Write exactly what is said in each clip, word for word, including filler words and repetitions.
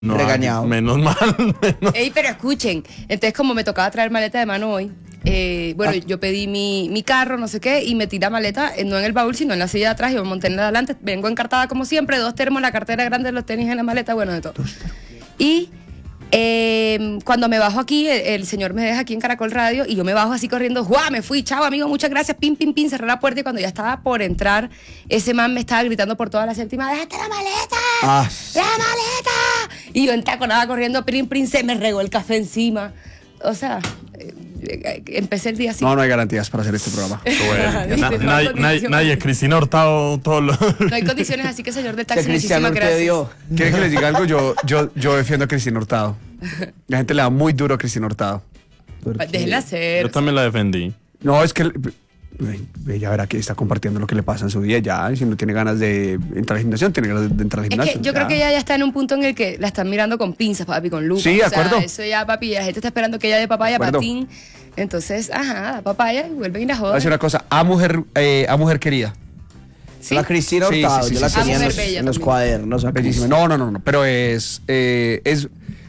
No, regañado. Menos mal. Menos. Ey, pero escuchen, entonces como me tocaba traer maleta de mano hoy, eh, bueno, ah. yo pedí mi, mi carro, no sé qué, y metí la maleta, eh, no en el baúl, sino en la silla de atrás, y me monté en la de adelante, vengo encartada como siempre, dos termos, la cartera grande, los tenis en la maleta, bueno, de todo. Y eh, cuando me bajo aquí, el, el señor me deja aquí en Caracol Radio, y yo me bajo así corriendo, ¡guau! Me fui, chao amigo, muchas gracias, pim, pim, pim, cerré la puerta, y cuando ya estaba por entrar, ese man me estaba gritando por toda la séptima, ¡déjate la maleta! Ah. ¡La maleta! Y yo entaconada corriendo, prim, prim, se me regó el café encima. O sea, eh, empecé el día así. No, no hay garantías para hacer este programa. Bueno, na, nadie, nadie, nadie, Cristina Hurtado, todo lo... No hay condiciones, así que señor del taxi, muchísimas gracias. ¿Quieren que les diga algo? Yo, yo, yo defiendo a Cristina Hurtado. La gente le da muy duro a Cristina Hurtado. Déjenla hacer. Yo también la defendí. No, es que... Ella verá que está compartiendo lo que le pasa en su vida ya. Si no tiene ganas de entrar al gimnasio, tiene ganas de entrar al gimnasio. Es que yo ya. creo que ella ya está en un punto en el que la están mirando con pinzas, papi, con lupa. Sí, de acuerdo. O sea, eso ya, papi, la gente está esperando que ella dé papaya, patín. Entonces, ajá, papaya, y vuelven y la joden. Voy a decir una cosa, a mujer, eh, a mujer querida. ¿Sí? La Cristina Hurtado, sí, sí, yo sí, la sí, tenía sí, en los, bella en los también. cuadernos. Bellísima. No, no, no, no, pero es, eh, es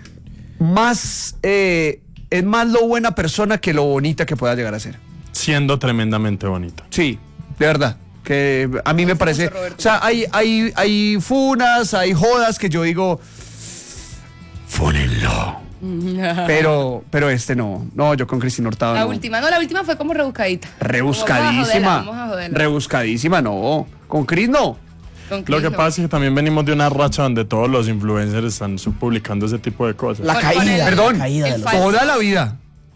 más, eh, es más lo buena persona que lo bonita que pueda llegar a ser. Siendo tremendamente bonita. Sí, de verdad. Que a mí me parece. O sea, hay, hay, hay funas, hay jodas que yo digo. Fúnenlo. pero, pero este no. No, yo con Cristina Hurtado. La no. última, no, la última fue como rebuscadita. Rebuscadísima. Vamos a joderla, vamos a joderla. Rebuscadísima, no. Con Cris no. Con Lo que Cris, no. pasa es que también venimos de una racha donde todos los influencers están publicando ese tipo de cosas. La Con- caída. con el- Perdón. La caída de el los... falso. Toda la vida.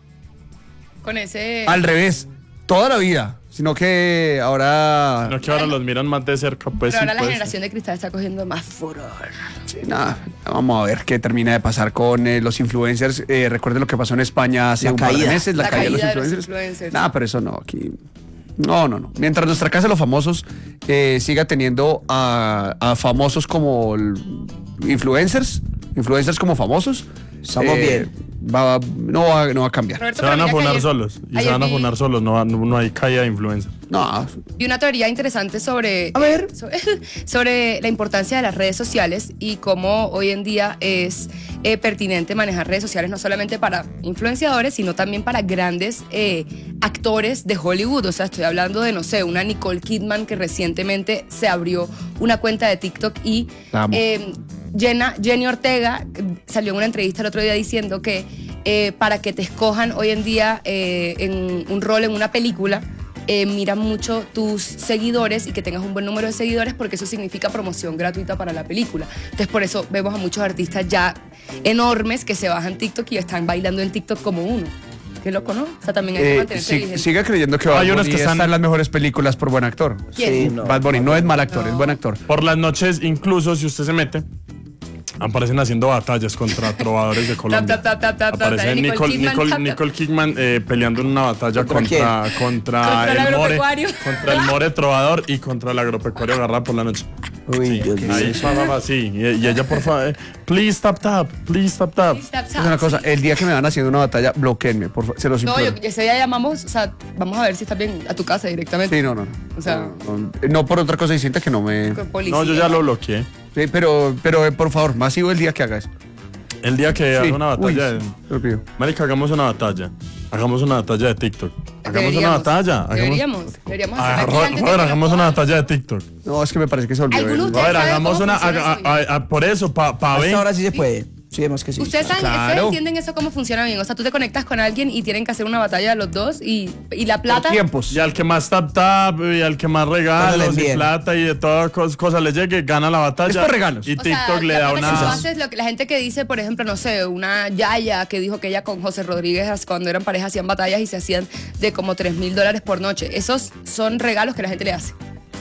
Con ese. Al revés. Toda la vida. Sino que ahora. No que ahora los miran más de cerca, pues. Pero ahora sí, la pues. generación de cristal está cogiendo más furor. Sí, nada, vamos a ver qué termina de pasar con eh, los influencers. Eh, recuerden lo que pasó en España hace La un par de caída. meses, la, La caída, caída de de los los influencers. influencers. Nada, pero eso no, aquí. No, no, no. Mientras nuestra casa de los famosos eh, siga teniendo a, a famosos como el- influencers, influencers como famosos, Estamos bien. Va, no, va, no va a cambiar. Roberto, Se van pero a mira que funar ayer- solos. Y se ayer van a vi- funar solos. No, no, no hay caída de influencia. No, Vi una teoría interesante sobre, A ver. eh, sobre, sobre la importancia de las redes sociales y cómo hoy en día es eh, pertinente manejar redes sociales no solamente para influenciadores, sino también para grandes eh, actores de Hollywood. O sea, estoy hablando de, no sé, una Nicole Kidman que recientemente se abrió una cuenta de TikTok y La amo. eh, Jenna, Jenny Ortega salió en una entrevista el otro día diciendo que eh, para que te escojan hoy en día eh, en un rol en una película, Eh, mira mucho tus seguidores y que tengas un buen número de seguidores porque eso significa promoción gratuita para la película. Entonces por eso vemos a muchos artistas ya enormes que se bajan TikTok y están bailando en TikTok como uno. Qué loco, ¿no? O sea, también hay que eh, mantenerse sí- vigente. siga creyendo que Bad Hay unos Bunny que están- está en las mejores películas por buen actor. ¿Quién? Sí, no. Bad Bunny no es mal actor, es buen actor. Por las noches, incluso si usted se mete, aparecen haciendo batallas contra trovadores de Colombia. Tap, tap, tap, tap, tap, Aparece tap, Nicole, Nicole Kidman, Nicole, tap, tap. Nicole Kidman eh, peleando en una batalla ¿Contra contra, contra, Contra el el more, agropecuario. contra el more trovador y contra el agropecuario agarrado por la noche. Uy, Dios mío. Ahí, pa, pa, pa, sí. Y, y ella, por favor, eh, please tap tap, please tap tap. Tap, tap, Es una cosa, el día que me van haciendo una batalla, bloqueenme, por favor, se los No, imploro. yo, ese día llamamos, o sea, vamos a ver si estás bien a tu casa directamente. Sí, no, no, no. O sea- no, no, no por otra cosa distinta que no me... Con policía. No, yo ya lo bloqueé. Sí, pero, pero eh, por favor, masivo el día que hagas. El día que Sí. haga una Uy, batalla. sí, te lo pido. Marica, hagamos una batalla. Hagamos una batalla de TikTok. Hagamos una Deberíamos, batalla. Hagamos, Deberíamos, deberíamos Ah, hacer aquí Ro- antes de Robert, que hagamos nos una cojan. batalla de TikTok. No, es que me parece que se olvidó. ¿Alguno el- de ustedes Robert, sabe hagamos cómo una. funciona a- eso a- a- por eso, pa, pa ver. Hasta ahora sí se puede. Sí, vemos que sí. Ustedes saben, Claro. ustedes entienden eso cómo funciona bien. O sea, tú te conectas con alguien y tienen que hacer una batalla los dos y, y la plata. Tiempos. Y al que más tap tap, y al que más regalos y envíen. plata y de todas cos- cosas le llegue, gana la batalla. Es por regalos. Y O sea, TikTok le la da plata que tú una. haces, lo que la gente que dice, por ejemplo, no sé, una Yaya que dijo que ella con José Rodríguez cuando eran pareja hacían batallas y se hacían de como tres mil dólares por noche. Esos son regalos que la gente le hace.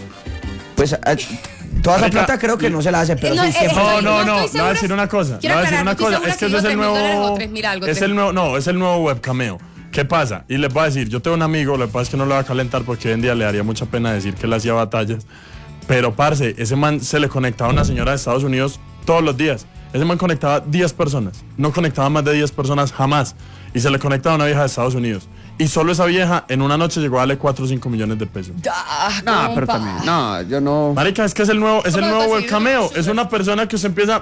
Pues eh, toda esa Marica, plata creo que no se la hace, pero no, sí eh, siempre. No, estoy- no, no no, estoy le voy a decir segura. una cosa. Le Quiero voy a decir aclarar, una no estoy cosa. segura Es que si ese es unos el tres mil dólares nuevo. o tres mil algo, Es tres el mil. nuevo, no, es el nuevo webcameo. ¿Qué pasa? Y les voy a decir, yo tengo un amigo, lo que pasa es que no lo voy a calentar porque hoy en día le daría mucha pena decir que él hacía batallas. Pero, parce, ese man se le conectaba a una señora de Estados Unidos todos los días. Ese man conectaba diez personas. No conectaba más de diez personas jamás. Y se le conectaba a una vieja de Estados Unidos. Y solo esa vieja en una noche llegó a darle cuatro o cinco millones de pesos. Ah, No, compa. pero también. No, yo no. Marica, es que es el nuevo, es el ¿Cómo nuevo conseguir webcameo. eso? Es una persona que usted empieza.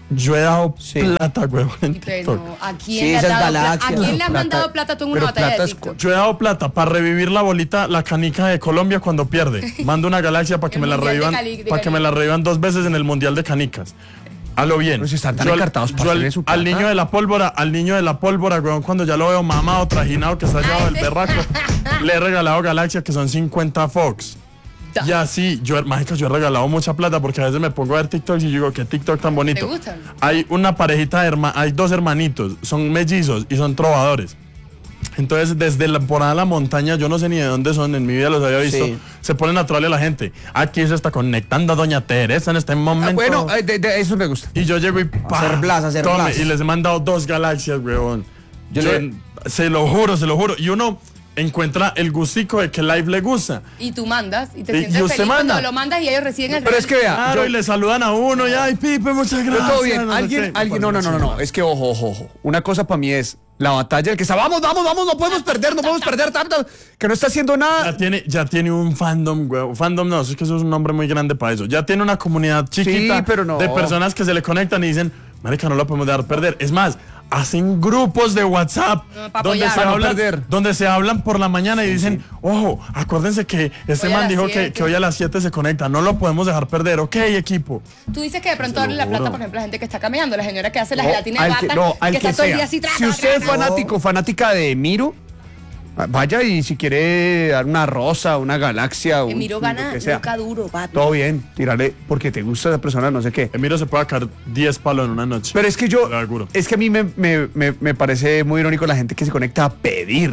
Yo he dado Sí. plata, huevón, en Y pero TikTok. no, ¿a quién Sí, le has esas dado plata? galaxias. ¿A quién le has Plata- mandado plata tú en una pero batalla plata de es TikTok? Yo he dado plata para revivir la bolita, la canica de Colombia cuando pierde. Mando una galaxia para que El me la Mundial de revivan, Cali- de para que me la Cali. revivan dos veces en el Mundial de Canicas. A lo bien. Pero si están tan Yo al- encartados para yo al, hacerle su al plata. niño de la pólvora, al niño de la pólvora, weón, cuando ya lo veo mamado, trajinado, que está llevado del ese. berraco, le he regalado galaxia que son cincuenta Fox. Da. Y así, yo, mágica, yo he regalado mucha plata porque a veces me pongo a ver TikTok y digo, qué TikTok tan bonito. ¿Te gustan? Hay una parejita de hermanos, hay dos hermanitos, son mellizos y son trovadores. Entonces, desde la, por ahí a la montaña, yo no sé ni de dónde son, en mi vida los había visto, Sí. se ponen a trolear a la gente. Aquí se está conectando Doña Teresa en este momento. Ah, bueno, eh, de, de eso me gusta. Y yo llego y pa, Hacer blas, hacer tome, blas. y les he mandado dos galaxias, weón. Yo, Yo le- se lo juro, se lo juro. Y uno encuentra el gustico de que live le gusta. Y tú mandas y te Y- sientes y usted feliz manda. cuando lo mandas y ellos reciben el Pero es que vea, Claro, yo- y le saludan a uno y ay, Pipe, muchas Pero gracias. todo bien. no sé Alguien, qué. alguien, no, no, no, no, no. Es que ojo, ojo, ojo. Una cosa para mí es la batalla, el que está, vamos, vamos, vamos, no podemos perder, no podemos perder tanto, que no está haciendo nada. Ya tiene, ya tiene un fandom, güey. Fandom no, es que eso es un nombre muy grande para eso. Ya tiene una comunidad chiquita Sí, pero no. de personas que se le conectan y dicen, marica, no lo podemos dejar perder. Es más, hacen grupos de WhatsApp No, pa' donde, apoyar. se Para no hablan, perder. donde se hablan por la mañana y dicen, ojo, acuérdense que este Hoy a man las dijo que, siete. que hoy a las siete se conecta. No lo podemos dejar perder. Ok, equipo. Tú dices que de pronto Se lo darle la plata, juro. por ejemplo, a la gente que está caminando, la señora que hace la No, gelatina de al que, bata, no, al que que está todo el sea. día así, tra, Si tra, usted es tra, tra. fanático, fanática de Miro, vaya y si quiere dar una rosa, una galaxia, un, Emiro lo gana que sea. nunca duro, papi. Todo bien, tírale porque te gusta esa persona, no sé qué. Emiro se puede sacar diez palos en una noche. Pero es que yo, Te lo aseguro. es que a mí me, me, me, me parece muy irónico la gente que se conecta a pedir.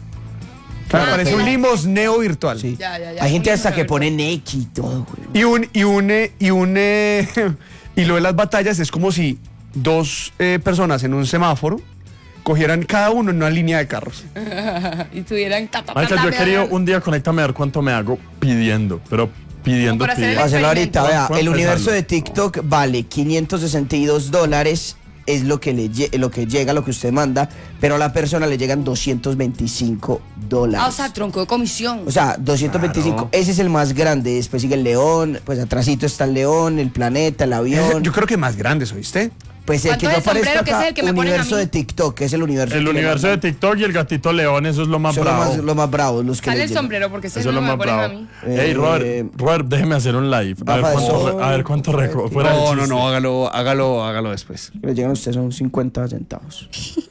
Claro, Ah, parece pero- un limosneo virtual. Sí. Ya, ya, ya, Hay gente un hasta que libro pone Neki y todo, güey. Y un, y un, eh, y un, eh, y lo de las batallas es como si dos eh, personas en un semáforo cogieran cada uno en una línea de carros. y estuvieran ta, ta, ta, Marica, ta, yo he ta, querido ta. un día conéctame a ver cuánto me hago pidiendo, pero pidiendo, Como por hacer el pidiendo. Hacerlo ahorita, experimento. vea. ¿Puedo El universo empezarlo? de TikTok vale quinientos sesenta y dos dólares. Es lo que, le, lle- lo que llega, lo que usted manda, pero a la persona le llegan doscientos veinticinco dólares. Ah, o sea, tronco de comisión. O sea, doscientos veinticinco, Claro. ese es el más grande. Después sigue el león, pues atrásito está el león, el planeta, el avión. Yo creo que más grandes, ¿oíste? Pues el que ¿Cuánto yo es el sombrero? aparezco Que ese acá, es el que me ponen a universo mí. de TikTok, que es el universo El que le universo de mandan. TikTok y el gatito león, eso es lo más Son los bravo. más, los más bravos, los que Sale les el llegan. sombrero porque ese Eso es no lo me más ponen a bravo. mí. Ey, Eh, Robert, Robert, déjeme hacer un live. A ver Rafa, cuánto, eso- re- a ver cuánto reco- fuera de No, no, chiste. no, hágalo, hágalo, hágalo después. Que les llegan a ustedes son cincuenta centavos.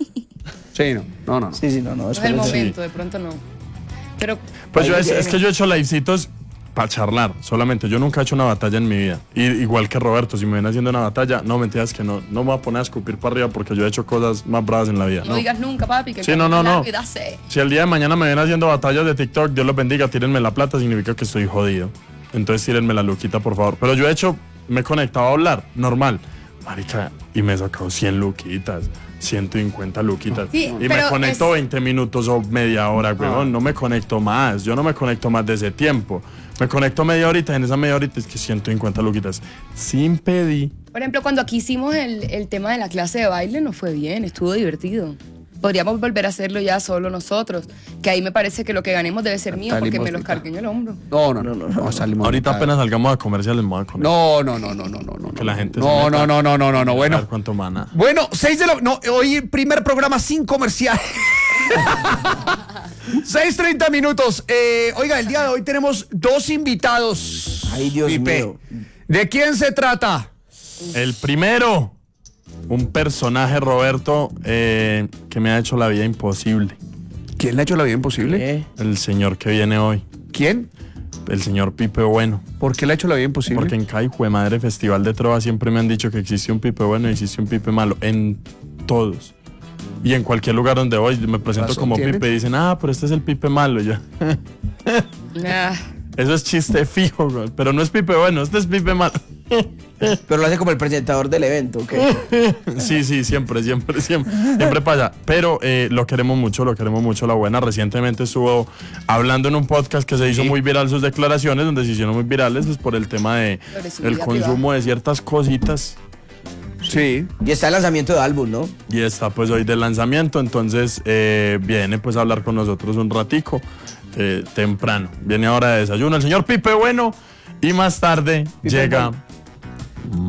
Sí, no, no, no. no. Sí, sí, no, no. No es después el les- momento, de pronto no. Pero Pues yo Ahí es, es viene. que yo he hecho livecitos para charlar solamente. Yo nunca he hecho una batalla en mi vida. Y, igual que Roberto, si me ven haciendo una batalla, no mentiras que no. No me voy a poner a escupir para arriba porque yo he hecho cosas más bravas en la vida. no, No. digas nunca, papi, que el Sí, no, camino no, es no. largo y da sed. Si el día de mañana me ven haciendo batallas de TikTok, Dios los bendiga, tírenme la plata, significa que estoy jodido. Entonces tírenme la luquita, por favor. Pero yo he hecho, me he conectado a hablar, normal. Marica, y me he sacado cien luquitas, ciento cincuenta luquitas. Sí, y me pero conecto es- veinte minutos o media hora, huevón. No me conecto más. Yo no me conecto más de ese tiempo. Me conecto media horita y en esa media horita es que ciento cincuenta luquitas. Sin pedir. Por ejemplo, cuando aquí hicimos el, el tema de la clase de baile, nos fue bien, estuvo divertido. Podríamos volver a hacerlo ya solo nosotros, que ahí me parece que lo que ganemos debe ser mío Tanta porque me los limosnita. cargué en el hombro. No, no, no, no, no, salimos Ahorita mitad. apenas salgamos a comerciales, me voy a conectar. No, no, no, no, no, no, no. Que la gente se No, meta. no, no, no, no, no, no, A bueno. ver cuánto mana. Bueno, seis de la... No, hoy primer programa sin comercial. seis treinta minutos. Eh, oiga, el día de hoy tenemos dos invitados. Ay, Dios Pipe. mío. ¿De quién se trata? El primero, un personaje, Roberto, eh, que me ha hecho la vida imposible. ¿Quién le ha hecho la vida imposible? ¿Eh? El señor que viene hoy, ¿Quién? el señor Pipe Bueno. ¿Por qué le ha hecho la vida imposible? Porque en cada hijo de madre festival de trova siempre me han dicho que existe un Pipe bueno y existe un Pipe malo. En todos. Y en cualquier lugar donde voy me presento Razón como tiene. Pipe y dicen, ah, pero este es el Pipe malo. Y yo, Ah, eso es chiste fijo, güey, pero no es Pipe bueno, este es Pipe malo. Pero lo hace como el presentador del evento, ¿ok? Sí, sí, siempre, siempre, siempre, siempre pasa. Pero eh, lo queremos mucho, lo queremos mucho. La buena recientemente estuvo hablando en un podcast que se hizo Sí. muy viral sus declaraciones, donde se hicieron muy virales pues, por el tema de Sobre su el vida consumo privada. de ciertas cositas. Sí. Y está el lanzamiento de álbum, ¿no? Y está pues hoy de lanzamiento, entonces eh, viene pues a hablar con nosotros un ratico, eh, temprano. Viene ahora de desayuno el señor Pipe Bueno y más tarde Pipe llega Bueno.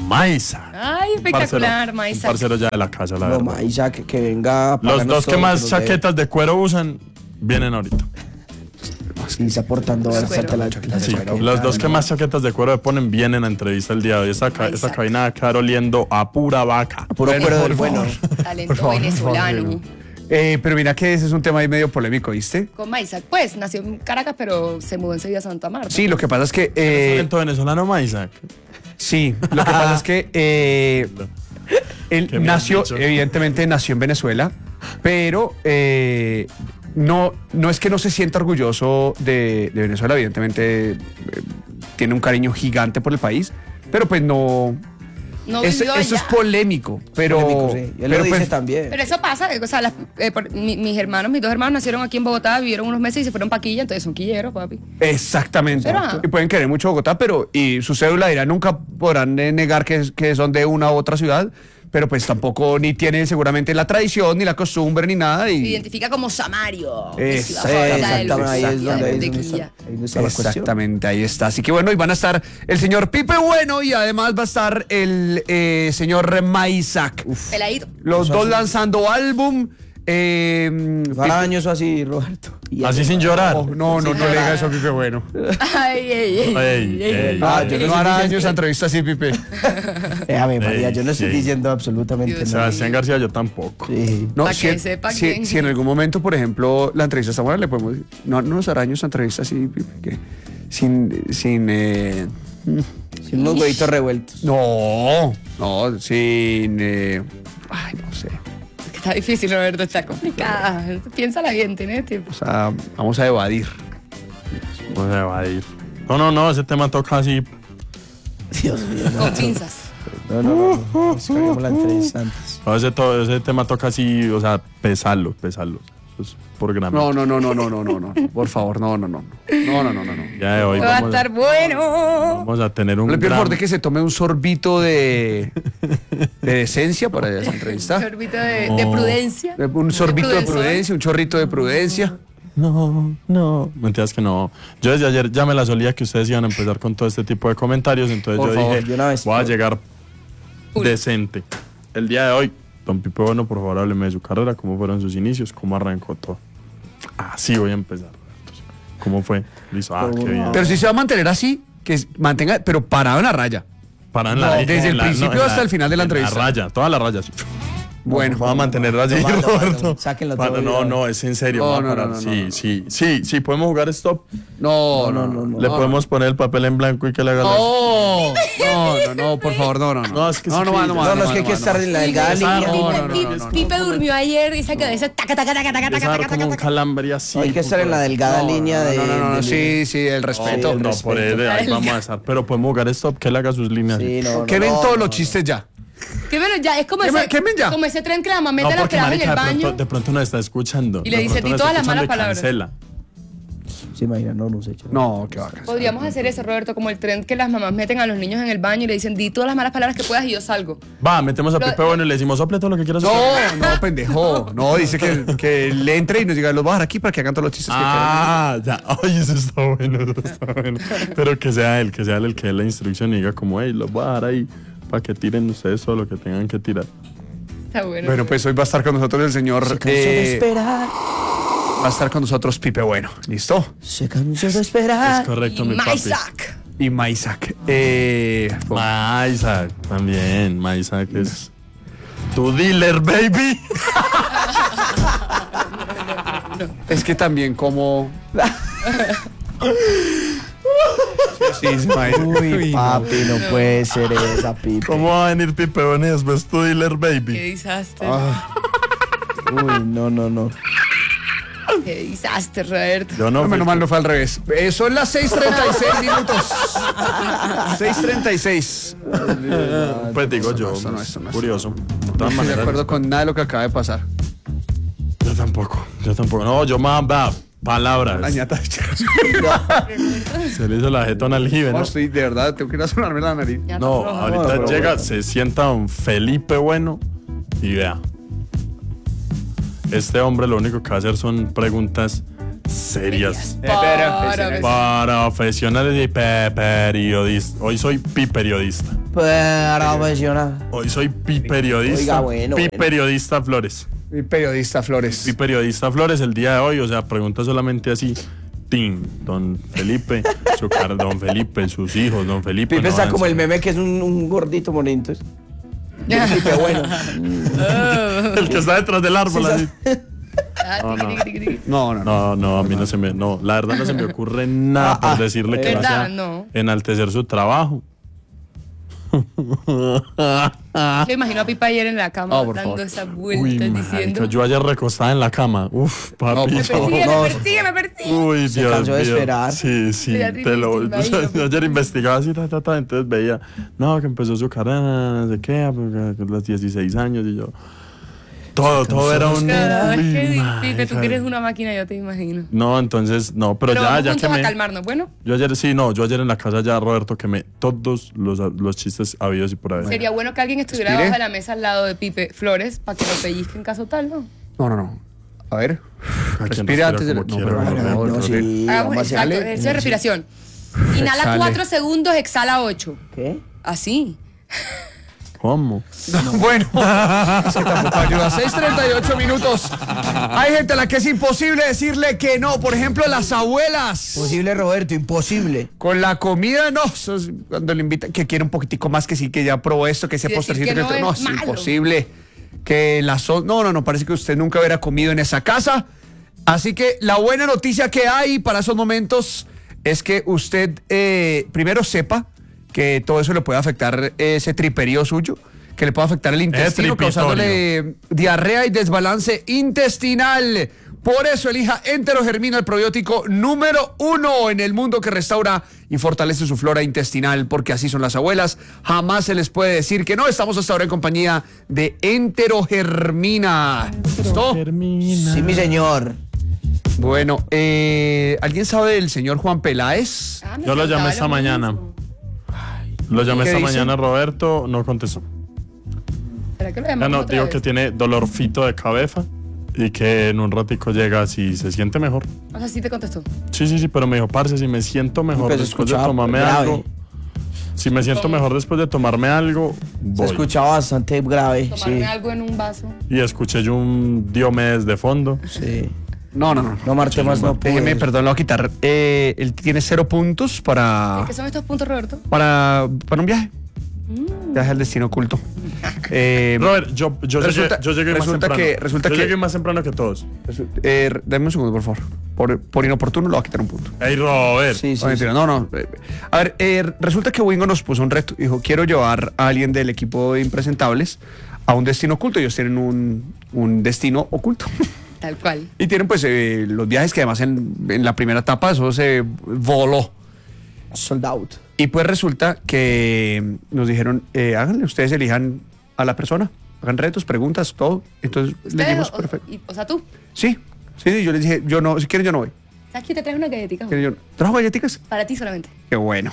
Maiza. Ay, espectacular, Maiza. Parcero ya de la casa, la No, verdad. Maiza, que, que venga. a Los pagarnos dos que todo, más nos dé. chaquetas de cuero usan vienen ahorita. Sí, está aportando Cuero. bastante la chaqueta. Sí, los dos que más chaquetas de cuero le ponen vienen a entrevista el día de hoy. Esa, ca- esa cabina va a quedar oliendo a pura vaca. Puro Bueno, cuero por del bueno. Talento Por favor, por venezolano. favor, Eh, pero mira que ese es un tema ahí medio polémico, ¿viste? Con Maiza. Pues nació en Caracas, pero se mudó enseguida a Santa Marta. Sí, lo que pasa es que... eh, ¿Talento venezolano, Maiza? sí, lo que pasa es que eh, él Qué bien nació, dicho. evidentemente nació en Venezuela, pero eh, no, no es que no se sienta orgulloso de, de Venezuela, evidentemente eh, tiene un cariño gigante por el país, pero pues no... No es- vivió eso allá. es polémico, pero... Polémico, sí. Él pero lo dice pues, también. Pero eso pasa, o sea, las- eh, por- mi- mis hermanos, mis dos hermanos nacieron aquí en Bogotá, vivieron unos meses y se fueron pa' Quilla, entonces son quilleros, papi. Exactamente. ¿Será? Y pueden querer mucho Bogotá, pero y su cédula dirá nunca podrán eh, negar que, que son de una u otra ciudad, pero pues tampoco ni tienen seguramente la tradición, ni la costumbre, ni nada. Se Y identifica como Samario. mi Exacto. ciudad favorita del- Exactamente, ahí es donde, ahí es de donde Quilla. está, ahí donde está la cuestión. exactamente, ahí está. Así que bueno, y van a estar el señor Pipe Bueno y además va a estar el eh, señor Maizac. Peladito. Los Eso dos así. lanzando álbum. Eh, Para años o así, Roberto. Y Así él- sin llorar. oh, no, no, no le diga eso a Pipe Bueno. Ay, ay, ay. Ey, ey. Ah, yo no no hará sé si- años esa entrevista así, Pipe. Eh, a ver, María, Ey, yo no estoy ey. diciendo absolutamente Dios nada. Sebastián García, yo tampoco. Sí. No, Pa' si, que sepa si- quién. si en algún momento, por ejemplo, la entrevista está buena, le podemos decir, no, no nos hará años esa entrevista así, Pipe, que sin, sin, eh, Sin unos huevitos revueltos. no, no, sin, eh, ay, no sé, Es que está difícil, Roberto, está complicada. Piénsala bien, tienes tiempo. o sea, vamos a evadir. No se va a ir. No, no, no, ese tema toca así. Dios mío. Con pinzas. No, no, no. no, nos caguemos la entrevista antes. No, ese, to- ese tema toca así, o sea, pesarlo, pesarlo. Eso es por gramo. No, no, no, no, no, no, no, no, por favor, no, no, no, no, no, no, no, no. Ya de hoy Va a vamos, estar bueno. vamos a tener un Le pido el gran- favor de que se tome un sorbito de, de decencia para esa Un entrevista. sorbito de, de No. prudencia. Un sorbito de prudencia. prudencia, un chorrito de prudencia. No, no. Mentiras que no. Yo desde ayer ya me la solía que ustedes iban a empezar con todo este tipo de comentarios, entonces Por yo favor, dije, de una vez. voy a llegar Full. decente. El día de hoy, don Pipe Bueno, por favor, hábleme de su carrera, cómo fueron sus inicios, cómo arrancó todo. Así voy a empezar. Entonces, ¿cómo fue? Listo. Ah, qué bien. Pero si se va a mantener así, que s- mantenga, pero parado en la raya. Para en No, la, desde en el la- principio en hasta el final de la en entrevista. La raya, toda la raya. así. Bueno, Vamos a mantener así, Lo mando, Roberto. mando, sáquenlo Para- todo, no, ya. no, es en serio. No, vamos a no, no, parar. no, sí, no. sí, sí, sí, podemos jugar stop. no, No, no, no, no. no. Le podemos poner el papel en blanco y que le haga las- No, no, no, no, por favor, no, no, no. No, es que no, sí, no, va, no, sí, va, No, no, no, es va, que hay no que va, estar no. en la delgada Sí, línea. no, no, no, Pipe, no, no, Pipe durmió ayer y esa cabeza taca, taca, taca, taca, taca, Empieza a dar taca, como un taca. calambre y así. No, hay que estar en la delgada No, línea de. No, no, no, no, de- sí, sí, el respeto. No, no, por ahí, de ahí vamos a estar. Pero podemos jugar stop, que él haga sus líneas. Sí, no, no, Que ven no, todos no, los no. chistes ya. Que bueno, ya, es como ¿Qué me- ese, qué me ya? como ese tren que la mamá mete No, a la porque peladas en marica, el de pronto, baño. de pronto nos está escuchando. Y le De dice, pronto "Di nos todas está las malas escuchando y palabras". cancela. Sí, imagina, no, no sé. chaval. No, qué vacas. Podríamos hacer eso, Roberto, como el tren que las mamás meten a los niños en el baño y le dicen, di todas las malas palabras que puedas y yo salgo. Va, metemos a Lo- Pipe Bueno y le decimos, sople todo lo que quieras. No, soplar". no, pendejo. No, dice que, que le entre y nos diga, los voy a dejar aquí para que hagan todos los chistes Ah, ya. Ay, eso está bueno, eso está bueno. Pero que sea él, que sea él el que dé la instrucción y diga como, hey, los voy a dejar ahí para que tiren ustedes todo lo que tengan que tirar. Está que bueno. Bueno, pues hoy va a estar con nosotros el señor. Se cansó de eh, esperar. va a estar con nosotros Pipe Bueno. ¿Listo? Se cansó de esperar. Es correcto, y mi papi. Maizac. Y Maizac. Eh, Maizac, también. Maizac es tu dealer, baby. es que también como. sí, sí, Maizac. Uy, papi, no puede ser esa, Pipe. ¿Cómo va a venir Pipe Bueno y después tu dealer, Qué baby? desastre. Uy, no, no, no. Qué desastre, Roberto. Yo No, no. menos mal no fue al revés. Eh, son las seis treinta y seis minutos. seis treinta y seis. Pues digo Esto yo, no, esto no, esto no, curioso. De No todas estoy de maneras, acuerdo con nada de lo que acaba de pasar. yo tampoco, yo tampoco. No, yo más, va, palabras. La ñata. Se le hizo la jetona al jibe, No, ¿no? estoy, de verdad, tengo que ir a sonarme la nariz. Ya No, está floja. ahorita No, pero llega, bueno. se sienta don Felipe Bueno y vea. Este hombre lo único que va a hacer son preguntas serias. Para, Para profesionales y pe- periodistas. Hoy soy pi periodista. Profesional. Hoy soy pi periodista. Oiga, bueno, pi bueno. periodista Flores. Mi periodista Flores. Pi periodista Flores el día de hoy, o sea, pregunta solamente así. Tin, don Felipe, su car don Felipe, sus hijos, don Felipe. Pipe no está van como a- el meme que es un, un gordito bonito. Pipe bueno. El que está detrás del árbol. Sí, así. Ah, No, no. tiqui, tiqui, tiqui, tiqui. No, no, no. No, no, a mí no se me, no, la verdad no se me ocurre nada Ah, ah, por decirle que no ¿verdad? sea No. enaltecer su trabajo. Yo imagino a Pipa ayer en la cama Oh, por dando favor. esas Uy, vueltas marica, diciendo. yo ayer recostada en la cama. Uf, papi. No, Me persigue, No, me persigue, me persigue. Uy, Se Dios cansó de mío. esperar. Sí, sí, Beatriz, te lo te imagino. yo ayer investigaba así, ta, ta, ta, entonces veía, no, que empezó su carrera, no sé qué, a los dieciséis años y yo. Todo, todo era un. No, es Uy, que Pipe, marica. tú que eres una máquina, yo te imagino. No, entonces, no, pero, Pero ya, vamos ya juntos que a me. calmarnos, ¿bueno? Yo ayer, sí, no, yo ayer en la casa ya, Roberto, quemé todos los, los chistes habidos y por haber. Sería bueno que alguien estuviera Respire. debajo de la mesa al lado de Pipe Flores para que lo pellizque en caso tal, ¿no? No, no, no. A ver. Quien Respire antes de. como No, quiera, pero como no, quiera. no, No, no, sí, Hagamos vamos a exacto, hacerle- ejercicio de respiración. Inhala Exhale. cuatro segundos, exhala ocho. ¿Qué? Así. ¿Cómo? Bueno, es que tampoco ayuda. seis treinta y ocho minutos. Hay gente a la que es imposible decirle que no. Por ejemplo, las abuelas. Posible, Roberto, imposible. Con la comida, no. Eso es cuando le invitan, que quiere un poquitico más, que sí, que ya probó esto, que ese Y decir postrecito. que no que no, es es malo. imposible. Que la so No, no, no. Parece que usted nunca hubiera comido en esa casa. Así que la buena noticia que hay para esos momentos es que usted eh, primero sepa que todo eso le puede afectar eh, ese triperío suyo, que le puede afectar el intestino, tripitorio. causándole diarrea y desbalance intestinal. Por eso elija Enterogermina, el probiótico número uno en el mundo que restaura y fortalece su flora intestinal, porque así son las abuelas. Jamás se les puede decir que no. Estamos hasta ahora en compañía de Enterogermina. ¿Listo? Termina. Sí, mi señor. Bueno, eh, ¿alguien sabe del señor Juan Peláez? Ah, me Yo lo llamé preguntaba esta lo mañana. mismo. Lo llamé ¿Qué esta dice? mañana, Roberto, no contestó. ¿Será que lo Ya llamamos no, otra digo vez? que tiene dolorcito de cabeza y que en un ratico llega si se siente mejor. O sea, sí te contestó. Sí, sí, sí, pero me dijo, parce, si me siento mejor Pues después de escuchaba tomarme grave. algo, si me siento mejor después de tomarme algo, Se voy. escuchaba bastante grave. Tomarme Sí. algo en un vaso. Y escuché yo un Diomedes de fondo. Sí. No, no, no. No marche más, no Déjeme, pude. perdón, lo voy a quitar. Eh, él tiene cero puntos para, ¿Qué son estos puntos, Roberto? para, para un viaje. Viaje al destino oculto. Eh, Robert, yo, yo, Resulta- llegué, yo llegué más resulta temprano. que- resulta yo que- llegué más temprano que todos. resu- eh, dame un segundo, por favor. Por, por inoportuno lo voy a quitar un punto. Ey, Robert. Sí, sí, No, mentira, no, no. eh, A ver, eh, resulta que Wingo nos puso un reto. Dijo, quiero llevar a alguien del equipo de Impresentables a un destino oculto. Ellos tienen un, un destino oculto. Tal cual. Y tienen pues eh, los viajes que además en, en la primera etapa eso se voló. Sold out. Y pues resulta que nos dijeron, eh, háganle, ustedes elijan a la persona, hagan retos, preguntas, todo. Entonces les ¿Ustedes? dijimos, O, perfecto. y- o sea, tú. Sí, sí, sí, yo les dije, yo no, si quieren yo no voy. ¿Sabes que te traes una galletita? ¿Quieren yo no? ¿Trajo galletitas? Para ti solamente. Qué bueno.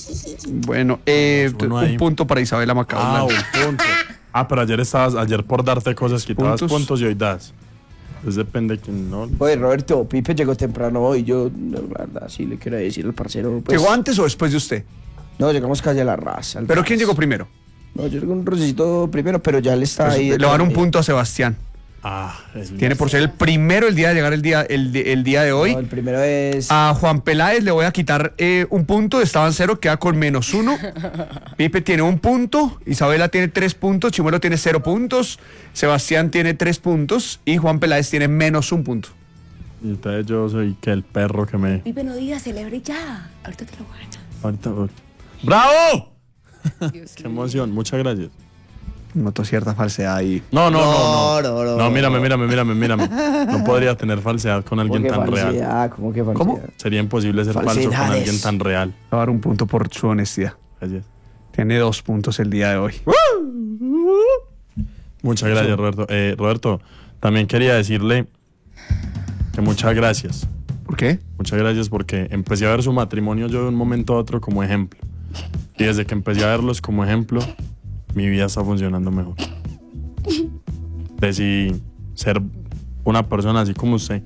Bueno, eh, Uno un ahí. punto para Isabela Ah, Macaulay. un punto. Ah, pero ayer estabas, ayer por darte cosas quitabas Puntos. puntos, y hoy das. Pues depende de quién no. Oye, Roberto, Pipe llegó temprano hoy. Yo, no, la verdad, sí le quiero decir al parcero. Pues, ¿Llegó antes o después de usted? No, llegamos casi a la raza. al ¿Pero ras. quién llegó primero? No, yo llegué un rocecito primero, pero ya él está Pues, ahí. le van a un detrás de- punto a Sebastián. Ah, es Tiene por ser el primero el día de llegar el día, el, de- el día de hoy. No, el primero es. A Juan Peláez le voy a quitar eh, un punto, estaba en cero, queda con menos uno. Pipe tiene un punto, Isabela tiene tres puntos, Chimuelo tiene cero puntos, Sebastián tiene tres puntos y Juan Peláez tiene menos un punto. Y entonces yo soy que el perro que me. Pipe, no digas, celebre ya. Ahorita te lo voy a echar. Ahorita, ahorita. ¡Bravo! Dios Qué mío. emoción, muchas gracias. Noto cierta falsedad ahí. No, no, no, No, no. no, no, No, mírame, no. mírame, mírame, mírame. No podría tener falsedad con ¿Cómo alguien que tan real. falsedad? ¿Cómo que falsedad? ¿Cómo? Sería imposible ser falso con Falsedades. alguien tan real. Le voy a dar un punto por su honestidad. Gracias. Tiene dos puntos el día de hoy. Muchas gracias, Roberto. Eh, Roberto, también quería decirle que muchas gracias. ¿Por qué? Muchas gracias porque empecé a ver su matrimonio yo de un momento a otro como ejemplo. Y desde que empecé a verlos como ejemplo, mi vida está funcionando mejor. Decidí ser una persona así como usted.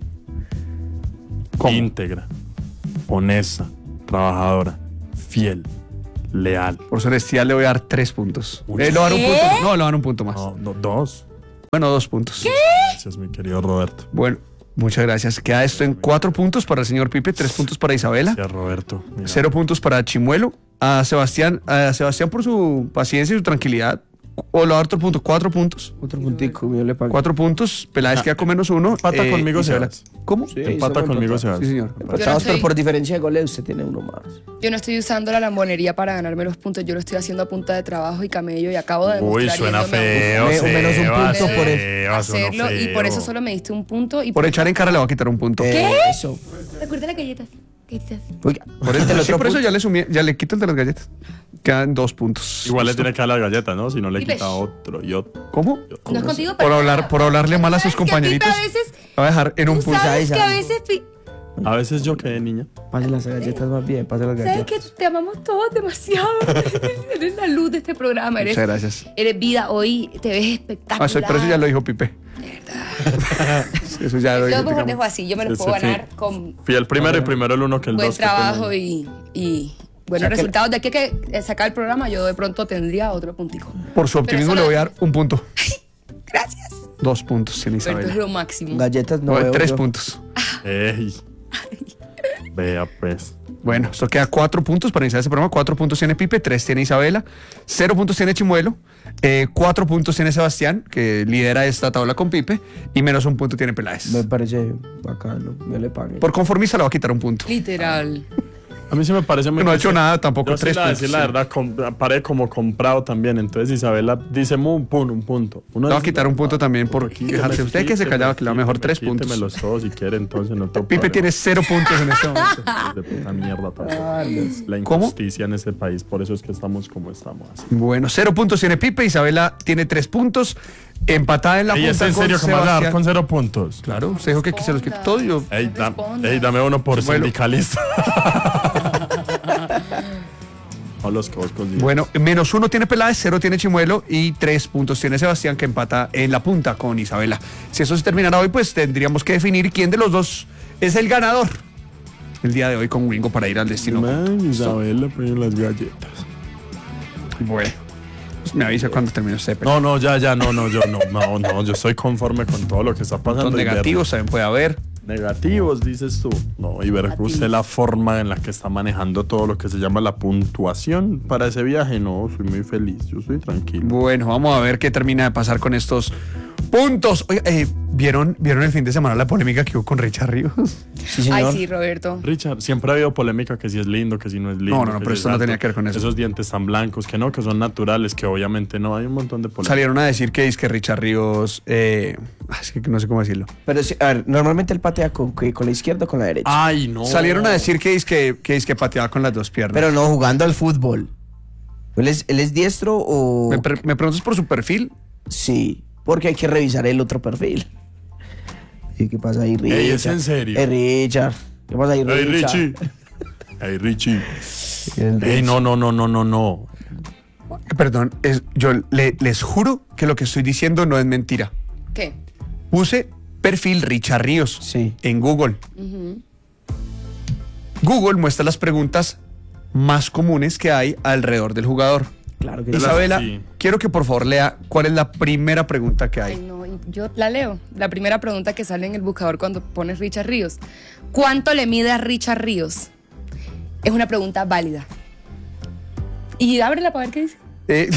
¿Cómo? Íntegra, honesta, trabajadora, fiel, Leal. Por Celestial le voy a dar tres puntos. Eh, le voy a dar un punto. No, le voy a dar un punto más. No, no, dos. Bueno, dos puntos. Gracias, mi querido Roberto. Bueno, muchas gracias. Queda esto en cuatro puntos para el señor Pipe, tres puntos para Isabela, Gracias, Roberto. Mira. cero puntos para Chimuelo. A Sebastián, a Sebastián por su paciencia y su tranquilidad. O le voy a dar otro punto, cuatro puntos. Otro puntico, yo le pago. Cuatro puntos. Peláez queda con menos uno. Empata eh, conmigo, Isabela. Sebas. ¿Cómo? Sí, Empata somos conmigo, empatados. Sebas. Sí, señor. Empatados, Yo no pero estoy- por diferencia de goles usted tiene uno más. Yo no estoy usando la lambonería para ganarme los puntos, yo lo estoy haciendo a punta de trabajo y camello y acabo de Uy, demostrar suena yéndome a feo, Me- menos un Sebas, punto por el- Sebas, suena hacerlo y por feo. eso solo me diste un punto y Por echar en cara le voy a quitar un punto. ¿Qué? Eso. Recuerda las galletas. galletas. Oiga, Por, el, el sí, otro por eso punto. ya le sumí, ya le quito el de las galletas. Quedan dos puntos. Igual le tiene que dar las galletas, ¿no? Si no le Y quita ves. otro y otro. ¿Cómo? No es contigo, Por pero- hablar, por hablarle mal a sus ¿Sabes que compañeritos. Pipe a veces, Va a dejar en un tú punto. sabes esa, que a esa. veces, Pi- A veces yo quedé niña. Pase las galletas más bien, pase las sabes galletas. que te amamos todos demasiado. Eres la luz de este programa, eres, Muchas gracias. eres vida. Hoy te ves espectacular. Ah, eso- pero eso ya lo dijo Pipe. Eso ya lo dijo Yo mejor Pipe. dejo así, yo me lo Ese puedo sí. ganar con Fui el primero y primero el uno que el buen dos. qué trabajo pena. y, y buenos O sea que- resultados. De aquí que eh, sacar el programa, yo de pronto tendría otro puntico. Por su optimismo le solo- voy a dar un punto. Gracias. Dos puntos, tiene Pero esto es Isabela. lo máximo. Galletas no No, veo tres yo. puntos. Ey. Vea, pues. Bueno, esto queda cuatro puntos para iniciar este programa. Cuatro puntos tiene Pipe, tres tiene Isabela, cero puntos tiene Chimuelo, eh, cuatro puntos tiene Sebastián, que lidera esta tabla con Pipe, y menos un punto tiene Peláez. Me parece bacano, me le pague. Por conformista le va a quitar un punto. Literal. A mí sí me parece muy... No ha hecho nada tampoco, Yo sí tres la, puntos. decir la sí. verdad, com- paré como comprado también. Entonces Isabela dice un punto, un punto. Uno Le va a dice, quitar un punto también por quíteme, quejarse. Usted que se quíteme, callaba, que le va mejor quíteme, tres puntos. quítemelos todos si quiere, entonces no tengo Pipe problema. tiene cero puntos en este momento. De puta mierda tampoco. La ¿Cómo? injusticia en este país, por eso es que estamos como estamos. Así. Bueno, cero puntos tiene Pipe, Isabela tiene tres puntos, empatada en la Ey, punta ¿es en con serio que me vas a dar Sebastián. con cero puntos? Claro, usted dijo que se los quitó todo y yo... Ey, da- Responda. ey, dame uno por Bueno. sindicalista. A los que vos consigues. Bueno, menos uno tiene Peláez, cero tiene Chimuelo y tres puntos tiene Sebastián, que empata en la punta con Isabela. Si eso se terminara hoy, pues tendríamos que definir quién de los dos es el ganador el día de hoy con Wingo para ir al destino. Man, Isabela, pues las galletas. Bueno, pues me avisa cuando termine usted. No, no, ya, ya, no, no, yo no, no, no, yo estoy conforme con todo lo que está pasando. Los y ver- negativos también puede haber. Negativos, dices tú. No, y ver usted la forma en la que está manejando todo lo que se llama la puntuación para ese viaje. No, soy muy feliz, yo estoy tranquilo. Bueno, vamos a ver qué termina de pasar con estos puntos. Oiga, eh, ¿vieron, ¿vieron el fin de semana la polémica que hubo con Richard Ríos? Sí, señor. Ay, sí, Roberto. Richard, siempre ha habido polémica que si es lindo, que si no es lindo. No, no, no, que pero si esto es no alto, tenía que ver con eso. Esos dientes tan blancos, que no, que son naturales, que obviamente no, hay un montón de polémica. Salieron a decir que es que Richard Ríos, eh, es que no sé cómo decirlo. Pero sí, a ver, normalmente él patea con, ¿qué? ¿Con la izquierda o con la derecha? Ay, no. Salieron a decir que es que, que, es que pateaba con las dos piernas. Pero no jugando al fútbol. ¿Él es, él es diestro o...? me, pre- me preguntas por su perfil. Sí, porque hay que revisar el otro perfil. ¿Y qué pasa ahí, Richard? Ey, ¿es en serio? Eh, Richard. ¿Qué pasa ahí, Ey, Richard? Richie. Ey, Richie. El Ey, Richie. no, no, no, no, no, no. Eh, Perdón, es- yo le- les juro que lo que estoy diciendo no es mentira. ¿Qué? Puse perfil Richard Ríos Sí. en Google. Google muestra las preguntas más comunes que hay alrededor del jugador. Claro que sí. Isabela, sí. quiero que por favor lea cuál es la primera pregunta que Ay, hay. no, y yo la leo. La primera pregunta que sale en el buscador cuando pones Richard Ríos. ¿Cuánto le mide a Richard Ríos? Es una pregunta válida. Y ábrela para ver qué dice. Eh,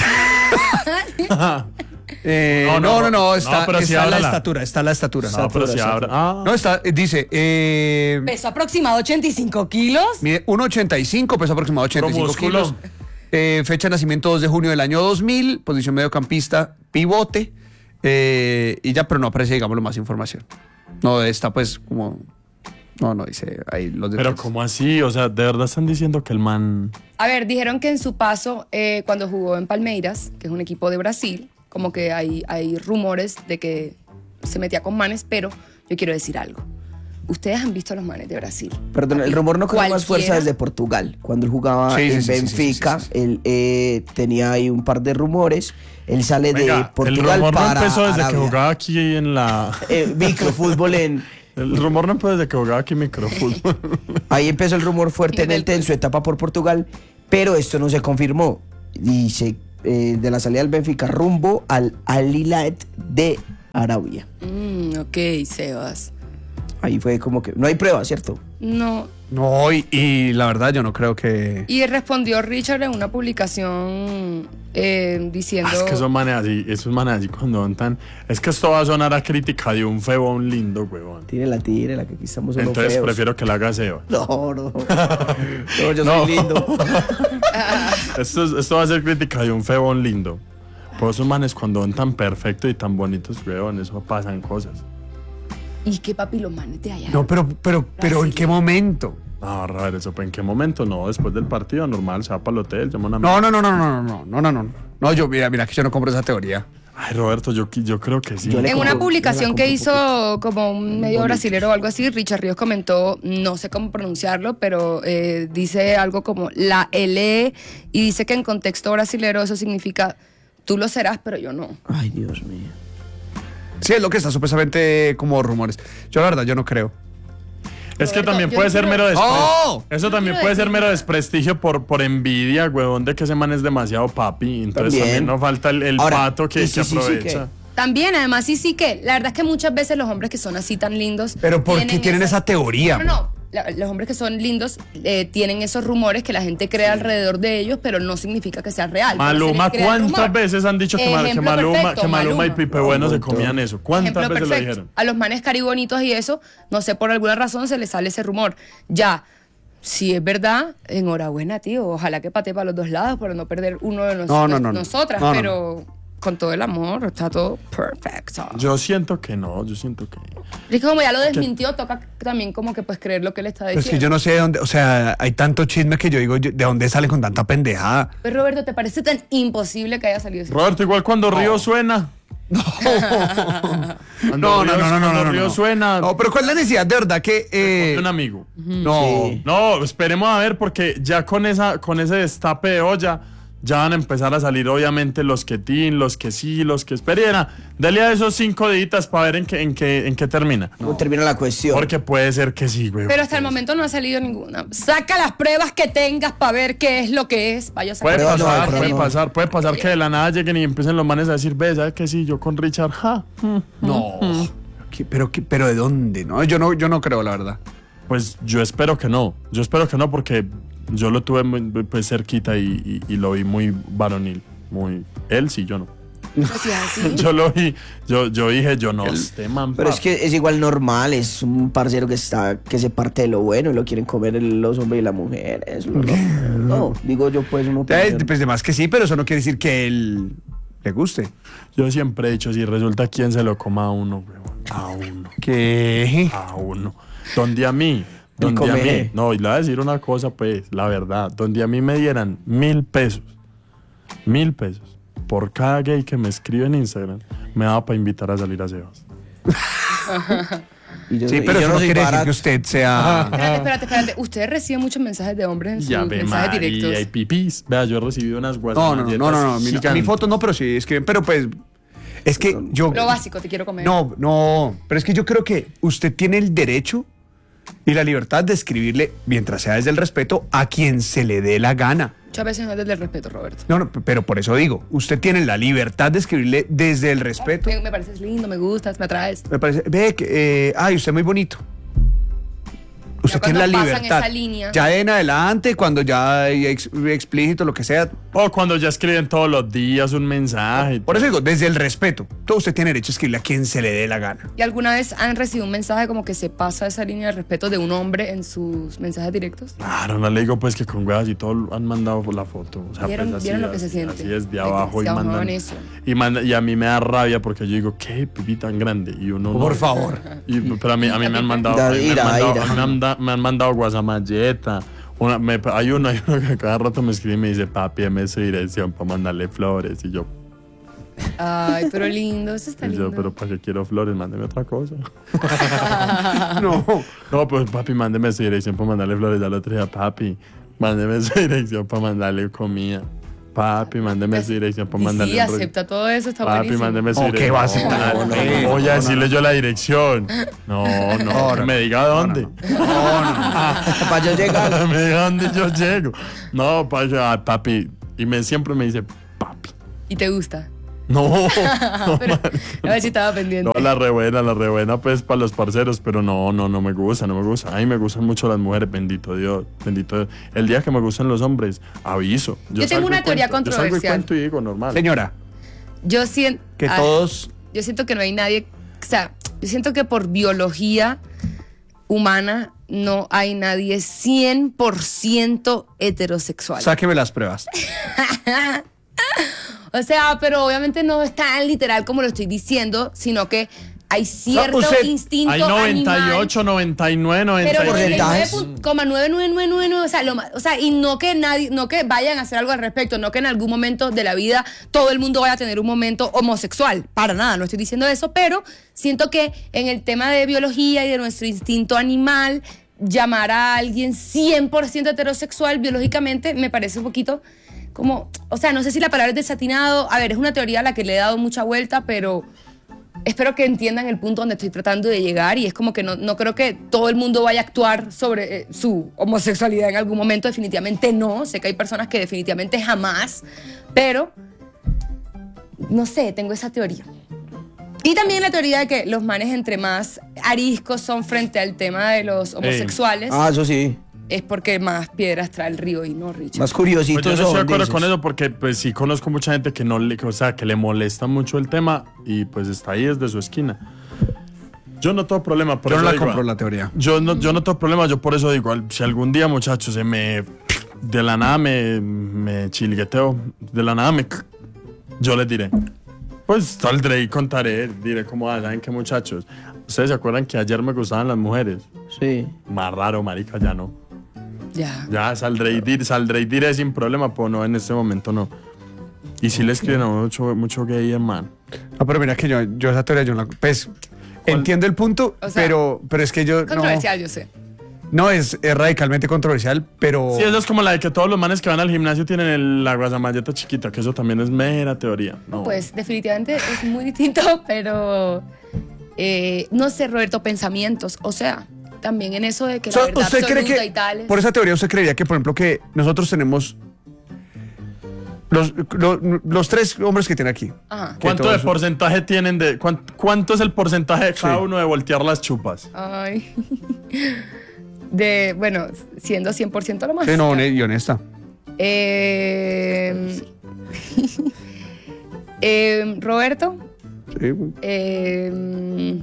eh, No, no, no, no, no, está, no, pero sí está la ábrala. estatura, está la estatura. No, pero si abra. Ah, No, está, eh, dice, eh, Peso aproximado ochenta y cinco kilos. mide uno ochenta y cinco, peso aproximado ochenta y cinco músculo. kilos. Eh, fecha de nacimiento dos de junio del año dos mil, posición mediocampista, pivote, eh, y ya, pero no aparece, digamos, más información. No, está pues como... No, no, dice ahí los pero detalles. ¿cómo así? O sea, de verdad están diciendo que el man... A ver, dijeron que en su paso, eh, cuando jugó en Palmeiras, que es un equipo de Brasil, como que hay, hay rumores de que se metía con manes, pero yo quiero decir algo. Ustedes han visto a los manes de Brasil. Perdón, el rumor no cogió más Cualquiera. fuerza desde Portugal. Cuando él jugaba Sí, sí, en sí, sí, Benfica, sí, sí, sí. él eh, tenía ahí un par de rumores. Él sale de Venga, el Portugal rumor para no empezó desde Arabia. que jugaba aquí en la... Eh, microfútbol en... El rumor no empezó desde que jugaba aquí en microfútbol. Ahí empezó el rumor fuertemente en su etapa por Portugal. pero esto no se confirmó. Dice, eh, de la salida del Benfica rumbo al Al Hilal de Arabia. Mm, ok, Sebas. Ahí fue como que, no hay pruebas, ¿cierto? No. No, y, y la verdad yo no creo que... Y respondió Richard en una publicación eh, diciendo... Ah, es que esos manes así, esos manes así cuando tan... Es que esto va a sonar a crítica de un febón lindo, huevón. Tírela, tírela, que aquí estamos solo Entonces feos. prefiero que la haga Seba. No, no. No, yo No. soy lindo. Esto, es- esto va a ser crítica de un febón lindo. Por esos manes cuando son tan perfectos y tan bonitos, huevón, eso pasan cosas. ¿Y qué papi los manes de allá? No, pero, pero, pero ¿en qué momento? No, Robert, eso, ¿en qué momento? No, después del partido, normal, se va para el hotel, llama a una No, no, no, no, no, no, no, no, no. No, yo, mira, mira que yo no compro esa teoría. Ay, Roberto, yo, qui- yo creo que sí. Yo le En compro- una yo la publicación compro que un hizo como un medio bonito. brasilero o algo así, Richard Ríos comentó, no sé cómo pronunciarlo, pero eh, dice algo como la L y dice que en contexto brasilero eso significa tú lo serás, pero yo no. Ay, Dios mío. Sí, es lo que está supuestamente como rumores. Yo la verdad, yo no creo. Es que Roberto, también yo puede no ser quiero- mero desprestigio. ¡Oh! Eso también quiero puede ser decir mero nada. desprestigio por, por envidia, huevón, de que ese man es demasiado papi. Entonces También. también, no falta el, el Ahora, pato que, y sí, que sí, sí, aprovecha. que- También, además, sí, sí que, la verdad es que muchas veces los hombres que son así tan lindos... Pero ¿por qué tienen esa teoría? No, no, no. La- los hombres que son lindos eh, tienen esos rumores que la gente crea alrededor de ellos, pero no significa que sea real. pero se Maluma, les crea el ¿cuántas rumor. veces han dicho que, Mal- que Ejemplo Maluma, perfecto, que Maluma y Maluma. Pipe Bueno se Un montón. comían eso? ¿Cuántas Ejemplo veces lo perfecto. dijeron? A los manes caribonitos y eso, no sé, por alguna razón se les sale ese rumor. Ya, si es verdad, enhorabuena, tío. Ojalá que patee para los dos lados para no perder uno de nos- No, no, no, no. nosotras, No, no, pero con todo el amor, está todo perfecto. Yo siento que no, yo siento que... Es que como ya lo desmintió, toca también como que pues creer lo que él está Pero es diciendo. que yo no sé de dónde, o sea, hay tanto chisme que yo digo, yo- ¿de dónde sale con tanta pendejada? Pues Roberto, ¿te parece tan imposible que haya salido ese? Roberto, igual cuando Río suena. Cuando No, no, Río- no, no, no, cuando no, Río no. suena. No, pero ¿cuál es la necesidad de verdad que... eh, Un amigo. no, Sí. No, esperemos a ver porque ya con esa con ese destape de olla ya van a empezar a salir obviamente los que tin, los que sí, los que esperen. Dale a esos cinco días para ver en qué, en qué, en qué termina. ¿Cómo termina la cuestión? Porque puede ser que sí, güey. Pero hasta el momento no ha salido ninguna. Saca las pruebas que tengas para ver qué es lo que es. Vaya a sacar. Puede Pruebas no hay, pasar, pruebas puede no. pasar, puede pasar que de la nada lleguen y empiecen los manes a decir, ve, ¿sabes qué? Sí, yo con Richard, ja. mm". no. ¿Qué- pero, qué- pero ¿de dónde? No, yo no, yo no creo, la verdad. Pues yo espero que no. Yo espero que no porque yo lo tuve muy pues, cerquita y, y- y lo vi muy varonil. Muy... Él sí, yo no. Pues sí, así. Yo lo vi, yo, yo dije, yo no, este man. Pero es papi. que es igual normal, es un parcero que está, que se parte de lo bueno y lo quieren comer el- los hombres y las mujeres. No, no, no, digo yo pues uno. Eh, Pues de más que sí, pero eso no quiere decir que él le guste. Yo siempre he dicho, si resulta quién se lo coma a uno, weón. A uno. ¿Qué? A uno. Donde a mí, El donde a come. mí, no, y le voy a decir una cosa, pues, la verdad, donde a mí me dieran mil pesos, mil pesos, por cada gay que me escribe en Instagram, me daba para invitar a salir a Sebas. Y yo- Sí, y pero yo eso no soy quiere decir barato. que usted sea... Espérate, espérate, espérate. Ustedes reciben muchos mensajes de hombres en sus Ya ve, mensajes María, y directos. pipis. Vea, yo he recibido unas No, guasamalletas no, no, no, no, mi, gigantes. mi foto no, pero sí escriben, pero pues es que yo... Lo básico, te quiero comer. No, no, pero es que yo creo que usted tiene el derecho y la libertad de escribirle, mientras sea desde el respeto, a quien se le dé la gana. Muchas veces no es desde el respeto, Roberto. No, no, pero por eso digo, usted tiene la libertad de escribirle desde el respeto. Me, me pareces lindo, me gustas, me atraes. Me parece, ve que, eh, ay, usted es muy bonito. Usted Ya tiene la cuando pasan libertad. esa línea. Ya en adelante, cuando ya hay ex- explícito, lo que sea. O cuando ya escriben todos los días un mensaje. y Por eso todo. digo, desde el respeto. Todo usted tiene derecho a escribirle a quien se le dé la gana. ¿Y alguna vez han recibido un mensaje como que se pasa esa línea de respeto de un hombre en sus mensajes directos? Claro, no le digo pues que con huevas y todo han mandado la foto. O sea, ¿Vieron- pues, así, vieron lo que se así- siente? Así es, de Ay, abajo y demasiado mandan. joven eso. Y, manda- y a mí me da rabia porque yo digo, qué pipí tan grande. Y uno. Por no. favor. Y, pero a mí, a mí me han mandado. Da a mí me han ira, mandado, ira. a mí me han da- me han mandado guasamalleta. Una, me- hay uno, hay uno que cada rato me escribe y me dice, papi, dame su dirección para mandarle flores. Y yo, Ay, pero lindo, eso está y lindo. yo pero para qué quiero flores, mándeme otra cosa. No. No, pues papi, mándeme su dirección para mandarle flores. Al otro día, papi, mándeme su dirección para mandarle comida. Papi, mándeme su dirección para Y mandarle sí, un rollo. acepta todo eso, está Papi, buenísimo. mándeme su Oh, dirección. ¿qué va a aceptar? No, no, No, no, voy no, a no, decirle yo la dirección. No, no, No, que no. me diga dónde. Para yo llegar. me diga dónde yo llego. No, papi, ah, papi. Y me, siempre me dice, papi. ¿Y te gusta? No, no, Pero, a ver si estaba pendiente. no, la rebuena, la rebuena, pues para los parceros, pero no, no, no me gusta, no me gusta. A mí me gustan mucho las mujeres, bendito Dios, bendito Dios. El día que me gustan los hombres, aviso. Yo tengo salgo y una teoría cuento, Yo salgo y controversial. cuento y digo normal. Señora, Yo siento. que todos... Yo siento que no hay nadie. O sea, yo siento que por biología humana no hay nadie cien por ciento heterosexual. Sáqueme las pruebas. O sea, pero obviamente no es tan literal como lo estoy diciendo, sino que hay cierto usted- instinto Hay noventa y ocho, animal. noventa y nueve, noventa y Pero ocho. Porcentajes. noventa y nueve coma nueve nueve nueve nueve, o sea, lo más- o sea, y no que nadie, no que vayan a hacer algo al respecto, no que en algún momento de la vida todo el mundo vaya a tener un momento homosexual, para nada, no estoy diciendo eso, pero siento que en el tema de biología y de nuestro instinto animal, llamar a alguien cien por ciento heterosexual biológicamente me parece un poquito como, o sea, no sé si la palabra es desatinado, a ver, es una teoría a la que le he dado mucha vuelta, pero espero que entiendan el punto donde estoy tratando de llegar y es como que no, no creo que todo el mundo vaya a actuar sobre eh, su homosexualidad en algún momento, definitivamente no, sé que hay personas que definitivamente jamás, pero no sé, tengo esa teoría. Y también la teoría de que los manes entre más ariscos son frente al tema de los homosexuales Ah, eso sí. es porque más piedras trae el río y no, Richard. Más curiositos Pues yo no estoy de son, acuerdo dices. con eso porque pues sí conozco mucha gente que no le, o sea, que le molesta mucho el tema y pues está ahí desde su esquina. Yo no tengo problema, por Yo no eso la digo, compro la teoría. Yo no, yo no tengo problema, yo por eso digo, al- si algún día, muchachos, se me de la nada me, me chilgueteo, de la nada me yo les diré. Pues saldré y contaré, diré como, ah, ¿saben qué, muchachos? ¿Ustedes se acuerdan que ayer me gustaban las mujeres? Sí. Más raro, marica, ya no. Ya. Ya saldré y, dir, saldré y diré sin problema, pues no, en este momento no. Y si le escriben a uno mucho, mucho gay, hermano. No, pero mira que yo, yo esa teoría, yo no la... Pues, entiendo el punto, O sea, pero, pero es que yo... No, Controversial, yo sé. no es, es radicalmente controversial, pero... Sí, eso es como la de que todos los manes que van al gimnasio tienen el, la guasamalleta chiquita, que eso también es mera teoría. No. Pues definitivamente es muy distinto, pero eh, no sé, Roberto, pensamientos. O sea, también en eso de que la So, verdad ¿Usted cree absoluta que, y tales. por esa teoría, usted creería que, por ejemplo, que nosotros tenemos... Los, lo- los tres hombres que tiene aquí. Ajá. que ¿Cuánto de todos- porcentaje tienen de... cuán- ¿Cuánto es el porcentaje de cada Sí. uno de voltear las chupas? Ay. De, bueno, siendo cien por ciento lo más. Sí, no, hone- y honesta. Eh, eh, Roberto, Sí. eh,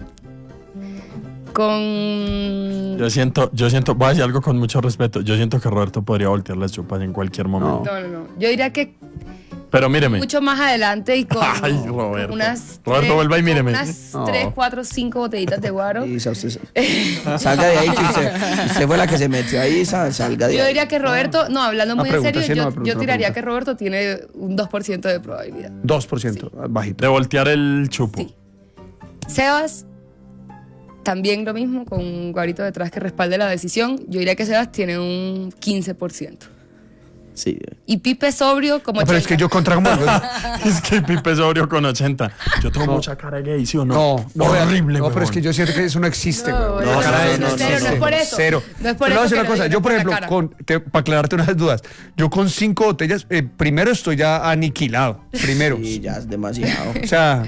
con... Yo siento, yo siento, voy a decir algo con mucho respeto, yo siento que Roberto podría voltear las chupas en cualquier momento. No, no, no. Yo diría que Pero míreme. mucho más adelante y con Ay, Roberto. unas Roberto, tres- vuelva y míreme. unas No. tres, cuatro, cinco botellitas de guaro. Y sa- usted- salga de ahí, que usted, usted fue la que se metió ahí, sa- salga de Yo ahí. diría que Roberto, no, hablando Una muy en pregunta, serio, sí, no, yo, una pregunta, yo una tiraría pregunta. que Roberto tiene un dos por ciento de probabilidad. dos por ciento, bajito. De voltear el chupo. Sí. Sebas, también lo mismo, con un guarito detrás que respalde la decisión. Yo diría que Sebas tiene un quince por ciento. Sí. Y Pipe sobrio como No, pero es que ochenta. yo contra como... Es que Pipe sobrio con ochenta. Yo tengo mucha cara de gay, ¿sí o no? No, no, horrible, No, pero es huevón. que yo siento que eso no existe, No, güey. no, no, cara de- no, no, cero, no es por eso. Cero. No es por Pero eso voy a decir que una lo cosa. digo Yo, por por la ejemplo, cara. con, te- para aclararte unas dudas, yo con cinco botellas, eh, primero estoy ya aniquilado. Primero. Sí, ya es demasiado. O sea,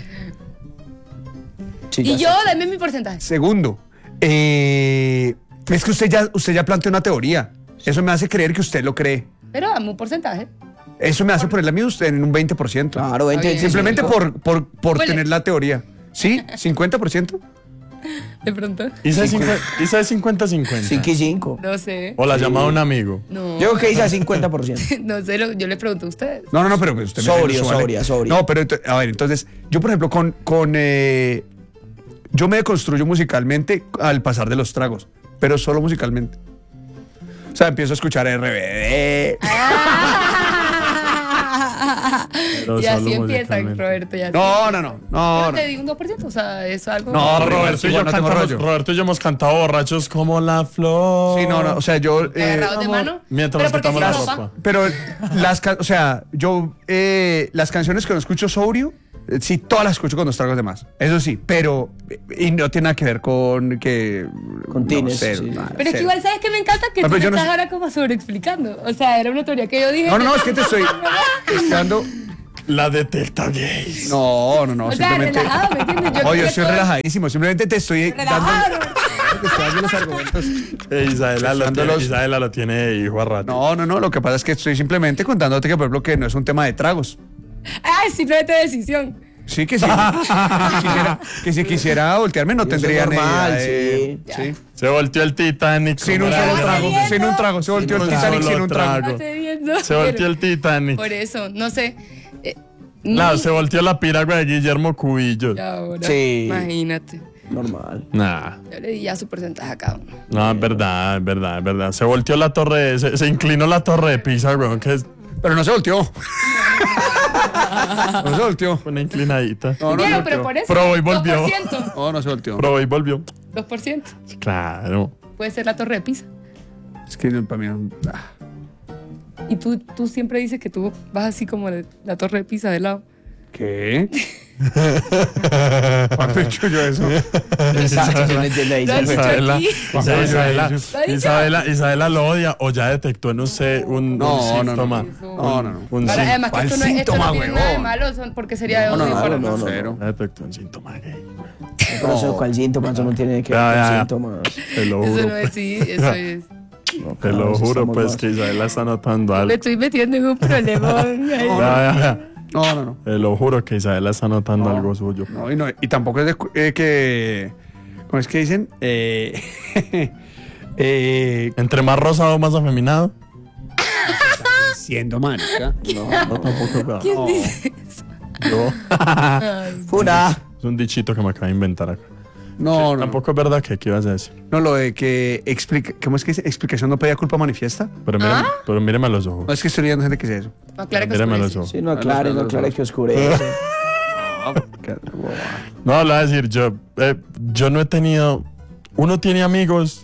Sí, Y ya yo, sé. dame mi porcentaje. segundo, eh, es que usted ya, usted ya planteó una teoría. Eso me hace creer que usted lo cree. Pero dame un porcentaje. Eso me hace ponerle a mí usted en un veinte por ciento. Claro, veinte, Está bien. Simplemente por, por, por Huele. tener la teoría. ¿Sí? ¿cincuenta por ciento? De pronto. Isa es cincuenta cincuenta. cinco y cinco. No sé. O la llamada a un amigo. No. Yo creo que hice cincuenta por ciento. No sé, lo- yo le pregunto a ustedes. No, no, no, pero usted me Sobrio, súbale. sobria, sobria. No, pero ento- a ver, entonces, yo por ejemplo, con, con eh, yo me deconstruyo musicalmente al pasar de los tragos, pero solo musicalmente. O sea, empiezo a escuchar R B D. Los Y así solo empieza, musicalmente. Roberto. Y así No, empieza. no, no, no, Pero no. te digo un dos por ciento, o sea, es algo... No, No, Roberto y yo igual no tengo cantamos, rollo. Roberto y yo hemos cantado borrachos como la flor. Sí, no, no, o sea, yo... eh, ¿Agarrados de amor, mano? Mientras nos ¿Pero por qué quitamos sin la ropa? ropa. Pero las, ca- o sea, yo eh, las canciones que no escucho sobrio, eh, sí, todas las escucho con dos tragos de más. Eso sí, pero eh, y no tiene nada que ver con que Con no, tines, cero, sí. nada, Pero es que cero. igual, ¿sabes qué me encanta? Que No, tú pero te yo no estás sé- ahora como sobreexplicando. O sea, era una teoría que yo dije... No, no, no, es que te estoy dando. La detecta gays. No, no, no, O sea, simplemente. relajado, ¿me entiendes? Yo Oye, creo yo que estoy todo- relajadísimo, simplemente te estoy Relajado, dando, Roberto. te estoy dando los argumentos. Eh, Isabela, lo tiene, Dándolos- Isabela lo tiene de hijo a rato. No, no, no, lo que pasa es que estoy simplemente contándote que, por ejemplo, que no es un tema de tragos. Ah, es simplemente decisión. Sí, que sí. quisiera, que si quisiera voltearme no Y eso es tendría ni normal, idea de- sí. sí. Se volteó el Titanic. Sin un como solo era. trago, bebiendo. sin un trago, se volteó el un Titanic solo sin un trago. trago. Hace viendo. Se volteó el Titanic. Por eso, no sé. Eh, Claro, ni- se volteó la piragua de Guillermo Cubillo. Ahora, Sí. imagínate. Normal. Nah. Yo le di ya su porcentaje a cada uno. No, es verdad, es verdad, es verdad. Se volteó la torre, se, se inclinó la torre de Pisa, weón, que es Pero no se volteó. No se volteó. una inclinadita. No, no se Vieron, pero volteó. por eso. Probó y volvió. dos por ciento. No, no se volteó. Probó y volvió. dos por ciento. Claro. Puede ser la torre de Pisa. Es que para mí no. ah. Y tú, tú siempre dices que tú vas así como de la torre de Pisa de lado. ¿Qué? ¿Cuándo he dicho yo eso? Exacto, yo no entiendo ahí. Lo has dicho Isabela, aquí. Isabela, Isabela, ¿Lo has dicho? Isabela, Isabela lo odia o ya detectó, no sé, un, No, un no, no. síntoma. No, no, no. Un Ahora, sí- además que ¿Cuál esto no, es- esto no síntoma, tiene nada de huevón? malo, son- porque sería No, no, odio no, para no, nosotros. no, cero. ya detectó un síntoma gay. Pero eso, ¿cuál síntoma? Eso no tiene que ver Ya, con ya, ya. síntomas. Te lo Eso juro. no es sí, eso es. No, Te cada lo vez juro, estamos pues, más. que Isabela está notando algo. Me estoy metiendo en un problemón. Ya, ya, ya. No, no, no. Te lo juro que Isabela está notando No. algo suyo. No, y, no, y tampoco es de, cu- eh, que. ¿Cómo es que dicen? Eh, eh, Entre más rosado, más afeminado. siendo marica. No, no tampoco. pero- ¿Quién No. dice eso? Yo. Ay, Funa. Es un dichito que me acaba de inventar acá. No, no. Tampoco es verdad que, ¿qué ibas a decir? No, lo de que explica, ¿cómo es que dice? Explicación no pedía culpa manifiesta. Pero mírame, pero míreme a los ojos. No es que estoy leyendo gente que dice eso. no, claro que Mírame a los oscurece. ojos. Sí, no aclare, no aclare que oscurece. No, lo voy a decir, yo, eh, yo no he tenido. Uno tiene amigos.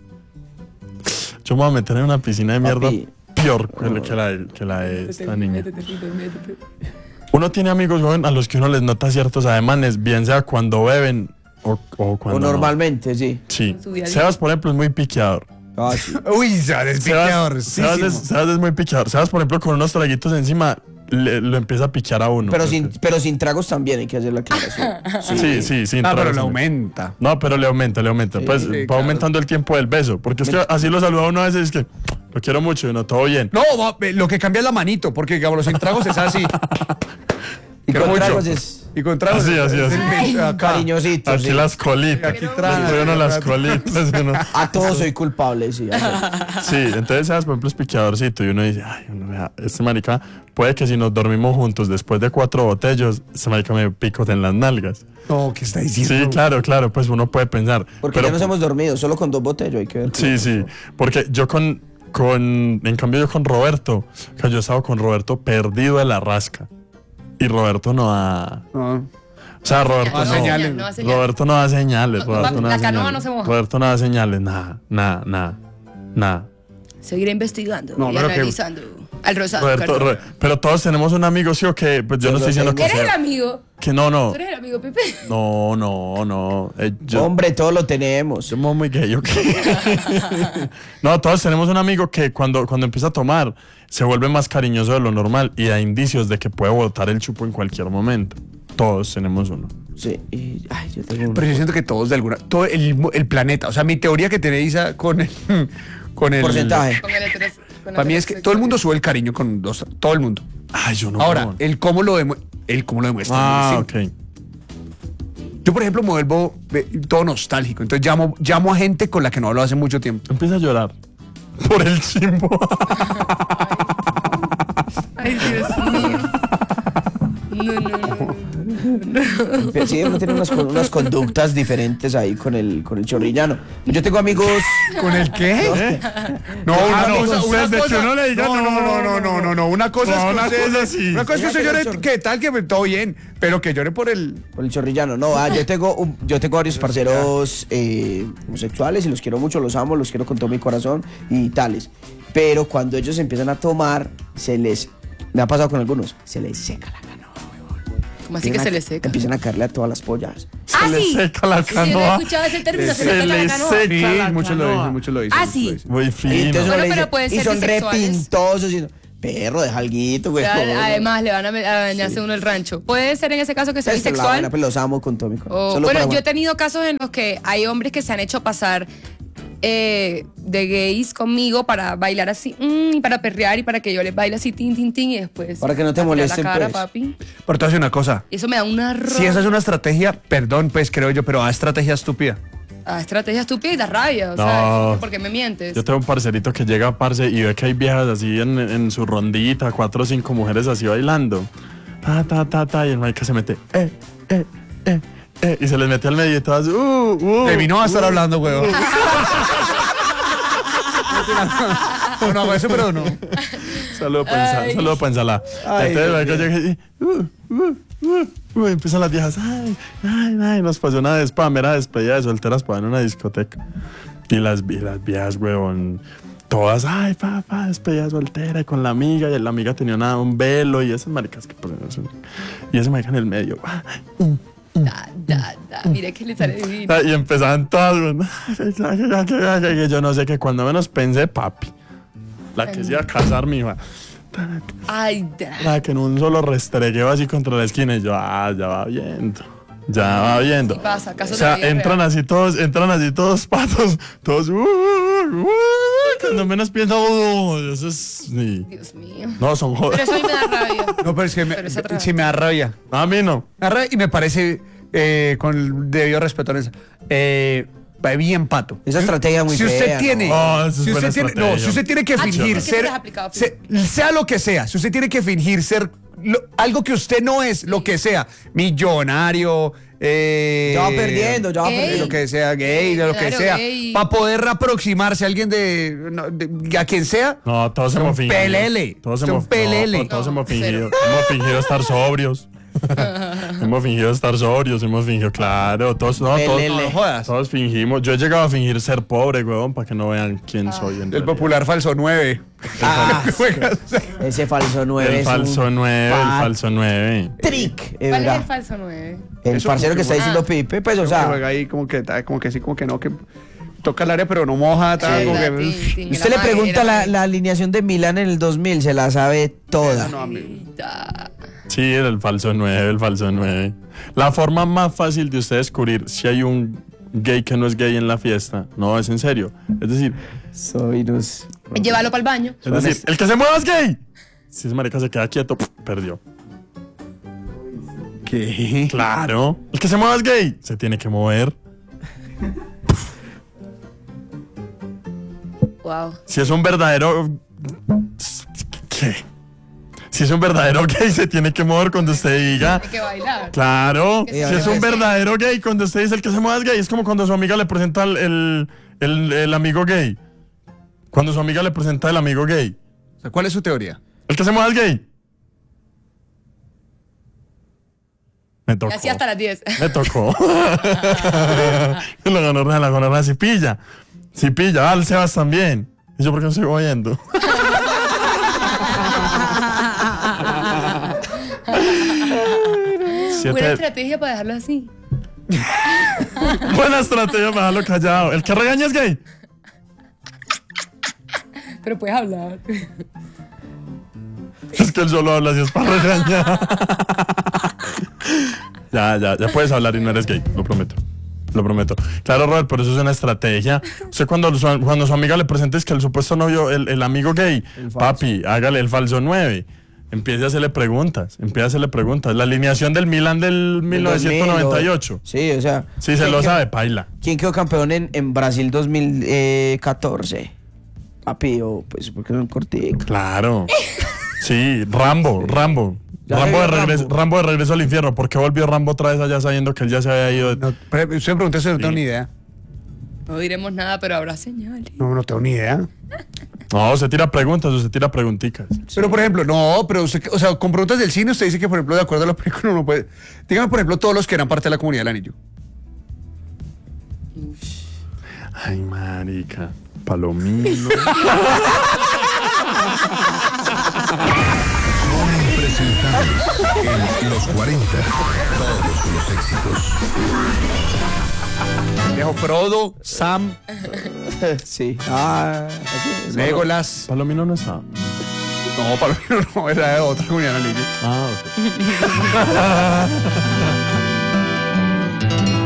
Yo me voy a meter en una piscina de mierda Papi. peor que la- que la, de- que la de esta niña. Métete, métete, métete. Uno tiene amigos, joven, a los que uno les nota ciertos ademanes, bien sea cuando beben o, o cuando. O no. normalmente, sí. Sí. En su día a día. Sebas, por ejemplo, es muy piqueador. Ah, sí. Uy, ya, despiqueador. Sebas, Sebas es, Sebas es muy piqueador. Sebas, por ejemplo, con unos traguitos encima, le- lo empieza a piquear a uno. Pero porque- sin, pero sin tragos también hay que hacer la aclaración. Sí, sí, sí. Ah, pero tragos le también. aumenta. No, pero le aumenta, le aumenta. Sí, pues sí, va claro. aumentando el tiempo del beso. Porque es que así lo saluda uno a veces y es que lo quiero mucho y no, todo bien. No, va, eh, lo que cambia es la manito, porque digamos, los sin tragos es así. Y Quiero con mucho. tragos es Y con tragos Así, es- así, es así. el- acá. cariñosito. Aquí sí. las colitas. Aquí Le trae. doy uno las colitas. y uno- A todos soy culpable, sí. Sí, entonces, ¿sabes? Por ejemplo, es piqueadorcito y uno dice, ay, uno, vea, este marica, puede que si nos dormimos juntos después de cuatro botellos, este marica me picote en las nalgas. No, ¿qué está diciendo? Sí, claro, claro, pues uno puede pensar. Porque pero, ya nos hemos dormido, solo con dos botellos hay que ver. Sí, sí, porque yo con, con, en cambio yo con Roberto, que yo he estado con Roberto perdido de la rasca. Y Roberto no da, No. o sea, Roberto No da no, señales. No da señales. Roberto no da señales, No, Roberto papi, no da la canoa señales. no se moja. Roberto no da señales, nada, nada, nada, nada. Seguiré investigando No, y pero que- analizando al rosado. Roberto, Carlos. Ro- pero todos tenemos un amigo, sí o qué, pues yo Yo no estoy lo diciendo tengo. que ¿Eres el sea, amigo? que no, no, ¿Tú eres el amigo, Pepe? no, no, no, eh, yo, Hombre, todos lo tenemos. Somos muy gay, ¿ok? No, todos tenemos un amigo que cuando, cuando empieza a tomar se vuelve más cariñoso de lo normal y da indicios de que puede botar el chupo en cualquier momento. Todos tenemos uno. Sí. Y, ay, yo tengo uno. Pero yo siento que todos de alguna. Todo el, el planeta. O sea, mi teoría que tiene Isa con el. Con el Porcentaje. Con el heteros- con Para el mí es que todo el mundo sube el cariño con dos. Todo el mundo. Ay, yo no. Ahora, huevón. el cómo lo, demu- el cómo lo demuestra. Ah, es muy ok. distinto. Yo, por ejemplo, me vuelvo eh, todo nostálgico. Entonces llamo, llamo a gente con la que no hablo hace mucho tiempo. Empieza a llorar por el chimbo. Ay, Dios mío. No, no, no. Sí, uno tiene unas, unas conductas diferentes ahí con el, con el chorrillano. Yo tengo amigos... ¿Con el qué? No, Ah, una no, cosa, usted una de que cosa. uno le diga, No, no, no, no, no, no, no. Una cosa No, es que una usted- cosa sí. Una cosa es que usted Mira que llore, el chor- ¿qué tal? Que todo bien, pero que llore por el... Por el chorrillano, no, ah, yo tengo un- yo tengo varios parceros eh, homosexuales y los quiero mucho, los amo, los quiero con todo mi corazón y tales. Pero cuando ellos empiezan a tomar, se les, me ha pasado con algunos, se les seca la canoa. ¿Cómo así que Empiezan se a- le seca? Empiezan a caerle a todas las pollas. Se Ah, le sí. seca la Sí, yo no he canoa. escuchado ese término, se, Se le seca le la canoa. seca. Sí, la muchos lo canoa. dicen, muchos lo dicen. Ah, muchos sí. lo dicen. Muy Y fino. entonces uno Bueno, le pero dice- pueden y ser son bisexuales. repintosos y perro, deja alguito, güey. O sea, además, le van a, a dañarse uno el rancho. Puede ser en ese caso que sea Pues, pero la bisexual. buena, pues, los amo con todo mi corazón. O- Solo bueno, para- yo he tenido casos en los que hay hombres que se han hecho pasar eh, de gays conmigo para bailar así, mm, y para perrear y para que yo les baile así, tin, tin, tin, y después. Para que no te a tirar molesten, la cara, pues. papi. Pero te voy a decir una cosa. Y eso me da una Si esa es una estrategia, perdón, pues creo yo, pero a estrategia estúpida. Ah, estrategia estúpida y da rabia. O No. sea, ¿por qué me mientes? Yo tengo un parcerito que llega, parce, y ve que hay viejas así en, en su rondita, cuatro o cinco mujeres así bailando. Ta, ta, ta, ta, y el marica se mete, eh, eh, eh, eh, y se les mete al medio y todas, uh, uh. De mí no va a estar uh. hablando, huevón. No, no hago eso, pero no. Saludo para ensala- Ay. saludo pa' ensalada. Ay, Entonces, Dios marica, llega y, uh, uh, uh, uh, empiezan las viejas, ay, ay, ay, nos pasó una despamera despedida de solteras para en una discoteca. Y las, y las viejas, huevón, todas, ay, papá, despedida soltera con la amiga, y la amiga tenía una, un velo, y esas maricas que ponen eso. Y ese marica en el medio, ah, Da, da, da. Mire que le sale divino. y empezaban todas, huevón, y yo no sé que cuando menos pensé, papi, la que se iba a casar, mi hija. Ay, da. La que en un solo restregueo así contra la esquina y yo, ah, ya va viendo. Ya va viendo. Sí pasa, casos o sea, de la vida entran real. así todos, entran así todos patos, todos, uh, uh, uh, cuando menos pienso, uh, eso es, sí. Dios mío. No, son Pero jodas. eso a mí me da rabia. No, pero es que me, Pero es otra sí me da rabia. A mí no. Me da rabia y me parece, eh, con el debido respeto a eso, eh, va bien pato. Esa estrategia muy Si usted fea, tiene, ¿no? Oh, esa es si buena usted tiene, estrategia. no, si usted tiene que Ah, fingir ¿por qué ser, te has aplicado, se- sea lo que sea, si usted tiene que fingir ser lo- algo que usted no es, lo que sea, millonario, eh, Ya va perdiendo, ya va Gay. perdiendo. lo que sea, gay, de lo que Claro, sea, gay. para poder aproximarse a alguien de, no, de- a quien sea. No, todos Son hemos fingido. pelele. Todos Son hemos, pelele. no, todos No, hemos cero. fingido. Hemos fingido estar sobrios. hemos fingido estar sobrios, hemos fingido, claro. Todos, no, todos, Pelele. No jodas. todos fingimos. Yo he llegado a fingir ser pobre, huevón, para que no vean quién soy en El realidad. popular falso nueve. Ah, Juegas. ese falso nueve El es falso un nueve, el falso nueve. trick, eh, ¿Cuál es ¿verdad? el falso nueve? El Eso parcero como que está que- diciendo Ah. Pipe, pues, o Que sea, juega ahí como que, ta- como que sí, como que no, que toca el área pero no moja, tal, Sí, como que... tin, tin, usted la le pregunta madre, la, madre. la alineación de Milán en el dos mil, se la sabe toda. No, a mí- Ay, da. Sí, el falso nueve, el falso nueve. La forma más fácil de usted descubrir si hay un gay que no es gay en la fiesta, no, es en serio. Es decir, Soy los... Llévalo para el baño. es decir, el que se mueva es gay. Si ese marica se queda quieto, pff, perdió. ¿Qué? Claro. El que se mueva es gay. Se tiene que mover. Wow. Si es un verdadero... ¿Qué? Si es un verdadero gay, se tiene que mover cuando usted diga... Hay que bailar. Claro. Que Si se es un mueva. verdadero gay, cuando usted dice el que se mueva es gay, es como cuando su amiga le presenta el, el, el- el amigo gay. Cuando su amiga le presenta el amigo gay. O sea, ¿cuál es su teoría? El que se mueva es gay. Me tocó. Así hasta las diez. Me tocó. la gonorrea, la gonorrea sí pilla. Sí pilla. Ah, el Sebas también. ¿Y yo por qué no estoy oyendo? Buena Siete- estrategia para dejarlo así. Buena estrategia para dejarlo callado. El que regaña es gay. Pero puedes hablar. Es que él solo habla si es para regañar. ya, ya, ya puedes hablar y no eres gay, lo prometo. Lo prometo. Claro, Robert, pero eso es una estrategia. Usted cuando su, cuando su amiga le presente es que el supuesto novio, el, el amigo gay, papi, hágale el falso nueve. Empiece a hacerle preguntas. Empiece a hacerle preguntas. La alineación del Milan del mil novecientos noventa y ocho. Sí, o sea. Sí, se ¿quién lo quedó- sabe, paila. ¿Quién quedó campeón en, en Brasil dos mil catorce? Papi, o pues porque es un cortico. Claro. Sí, Rambo, Rambo. Ya Rambo, se de vio regreso, Rambo. Rambo de regreso al infierno. ¿Por qué volvió Rambo otra vez allá sabiendo que él ya se había ido? No, pero usted me pregunta eso, no tengo Sí. ni idea. No diremos nada, pero habrá señales. No, no tengo ni idea. No, se tira preguntas, usted tira pregunticas. Pero, por ejemplo, no, pero usted, o sea, con preguntas del cine, usted dice que, por ejemplo, de acuerdo a la película, uno puede. Dígame, por ejemplo, todos los que eran parte de la comunidad del anillo. Ay, marica. Palomino. Son impresentables en los cuarenta. Todos los éxitos. Viejo Frodo, Sam, Sí. Ah, así es. Legolas. Palomino no está. No, Palomino no, era de otra comunidad del anillo. Ah, ok.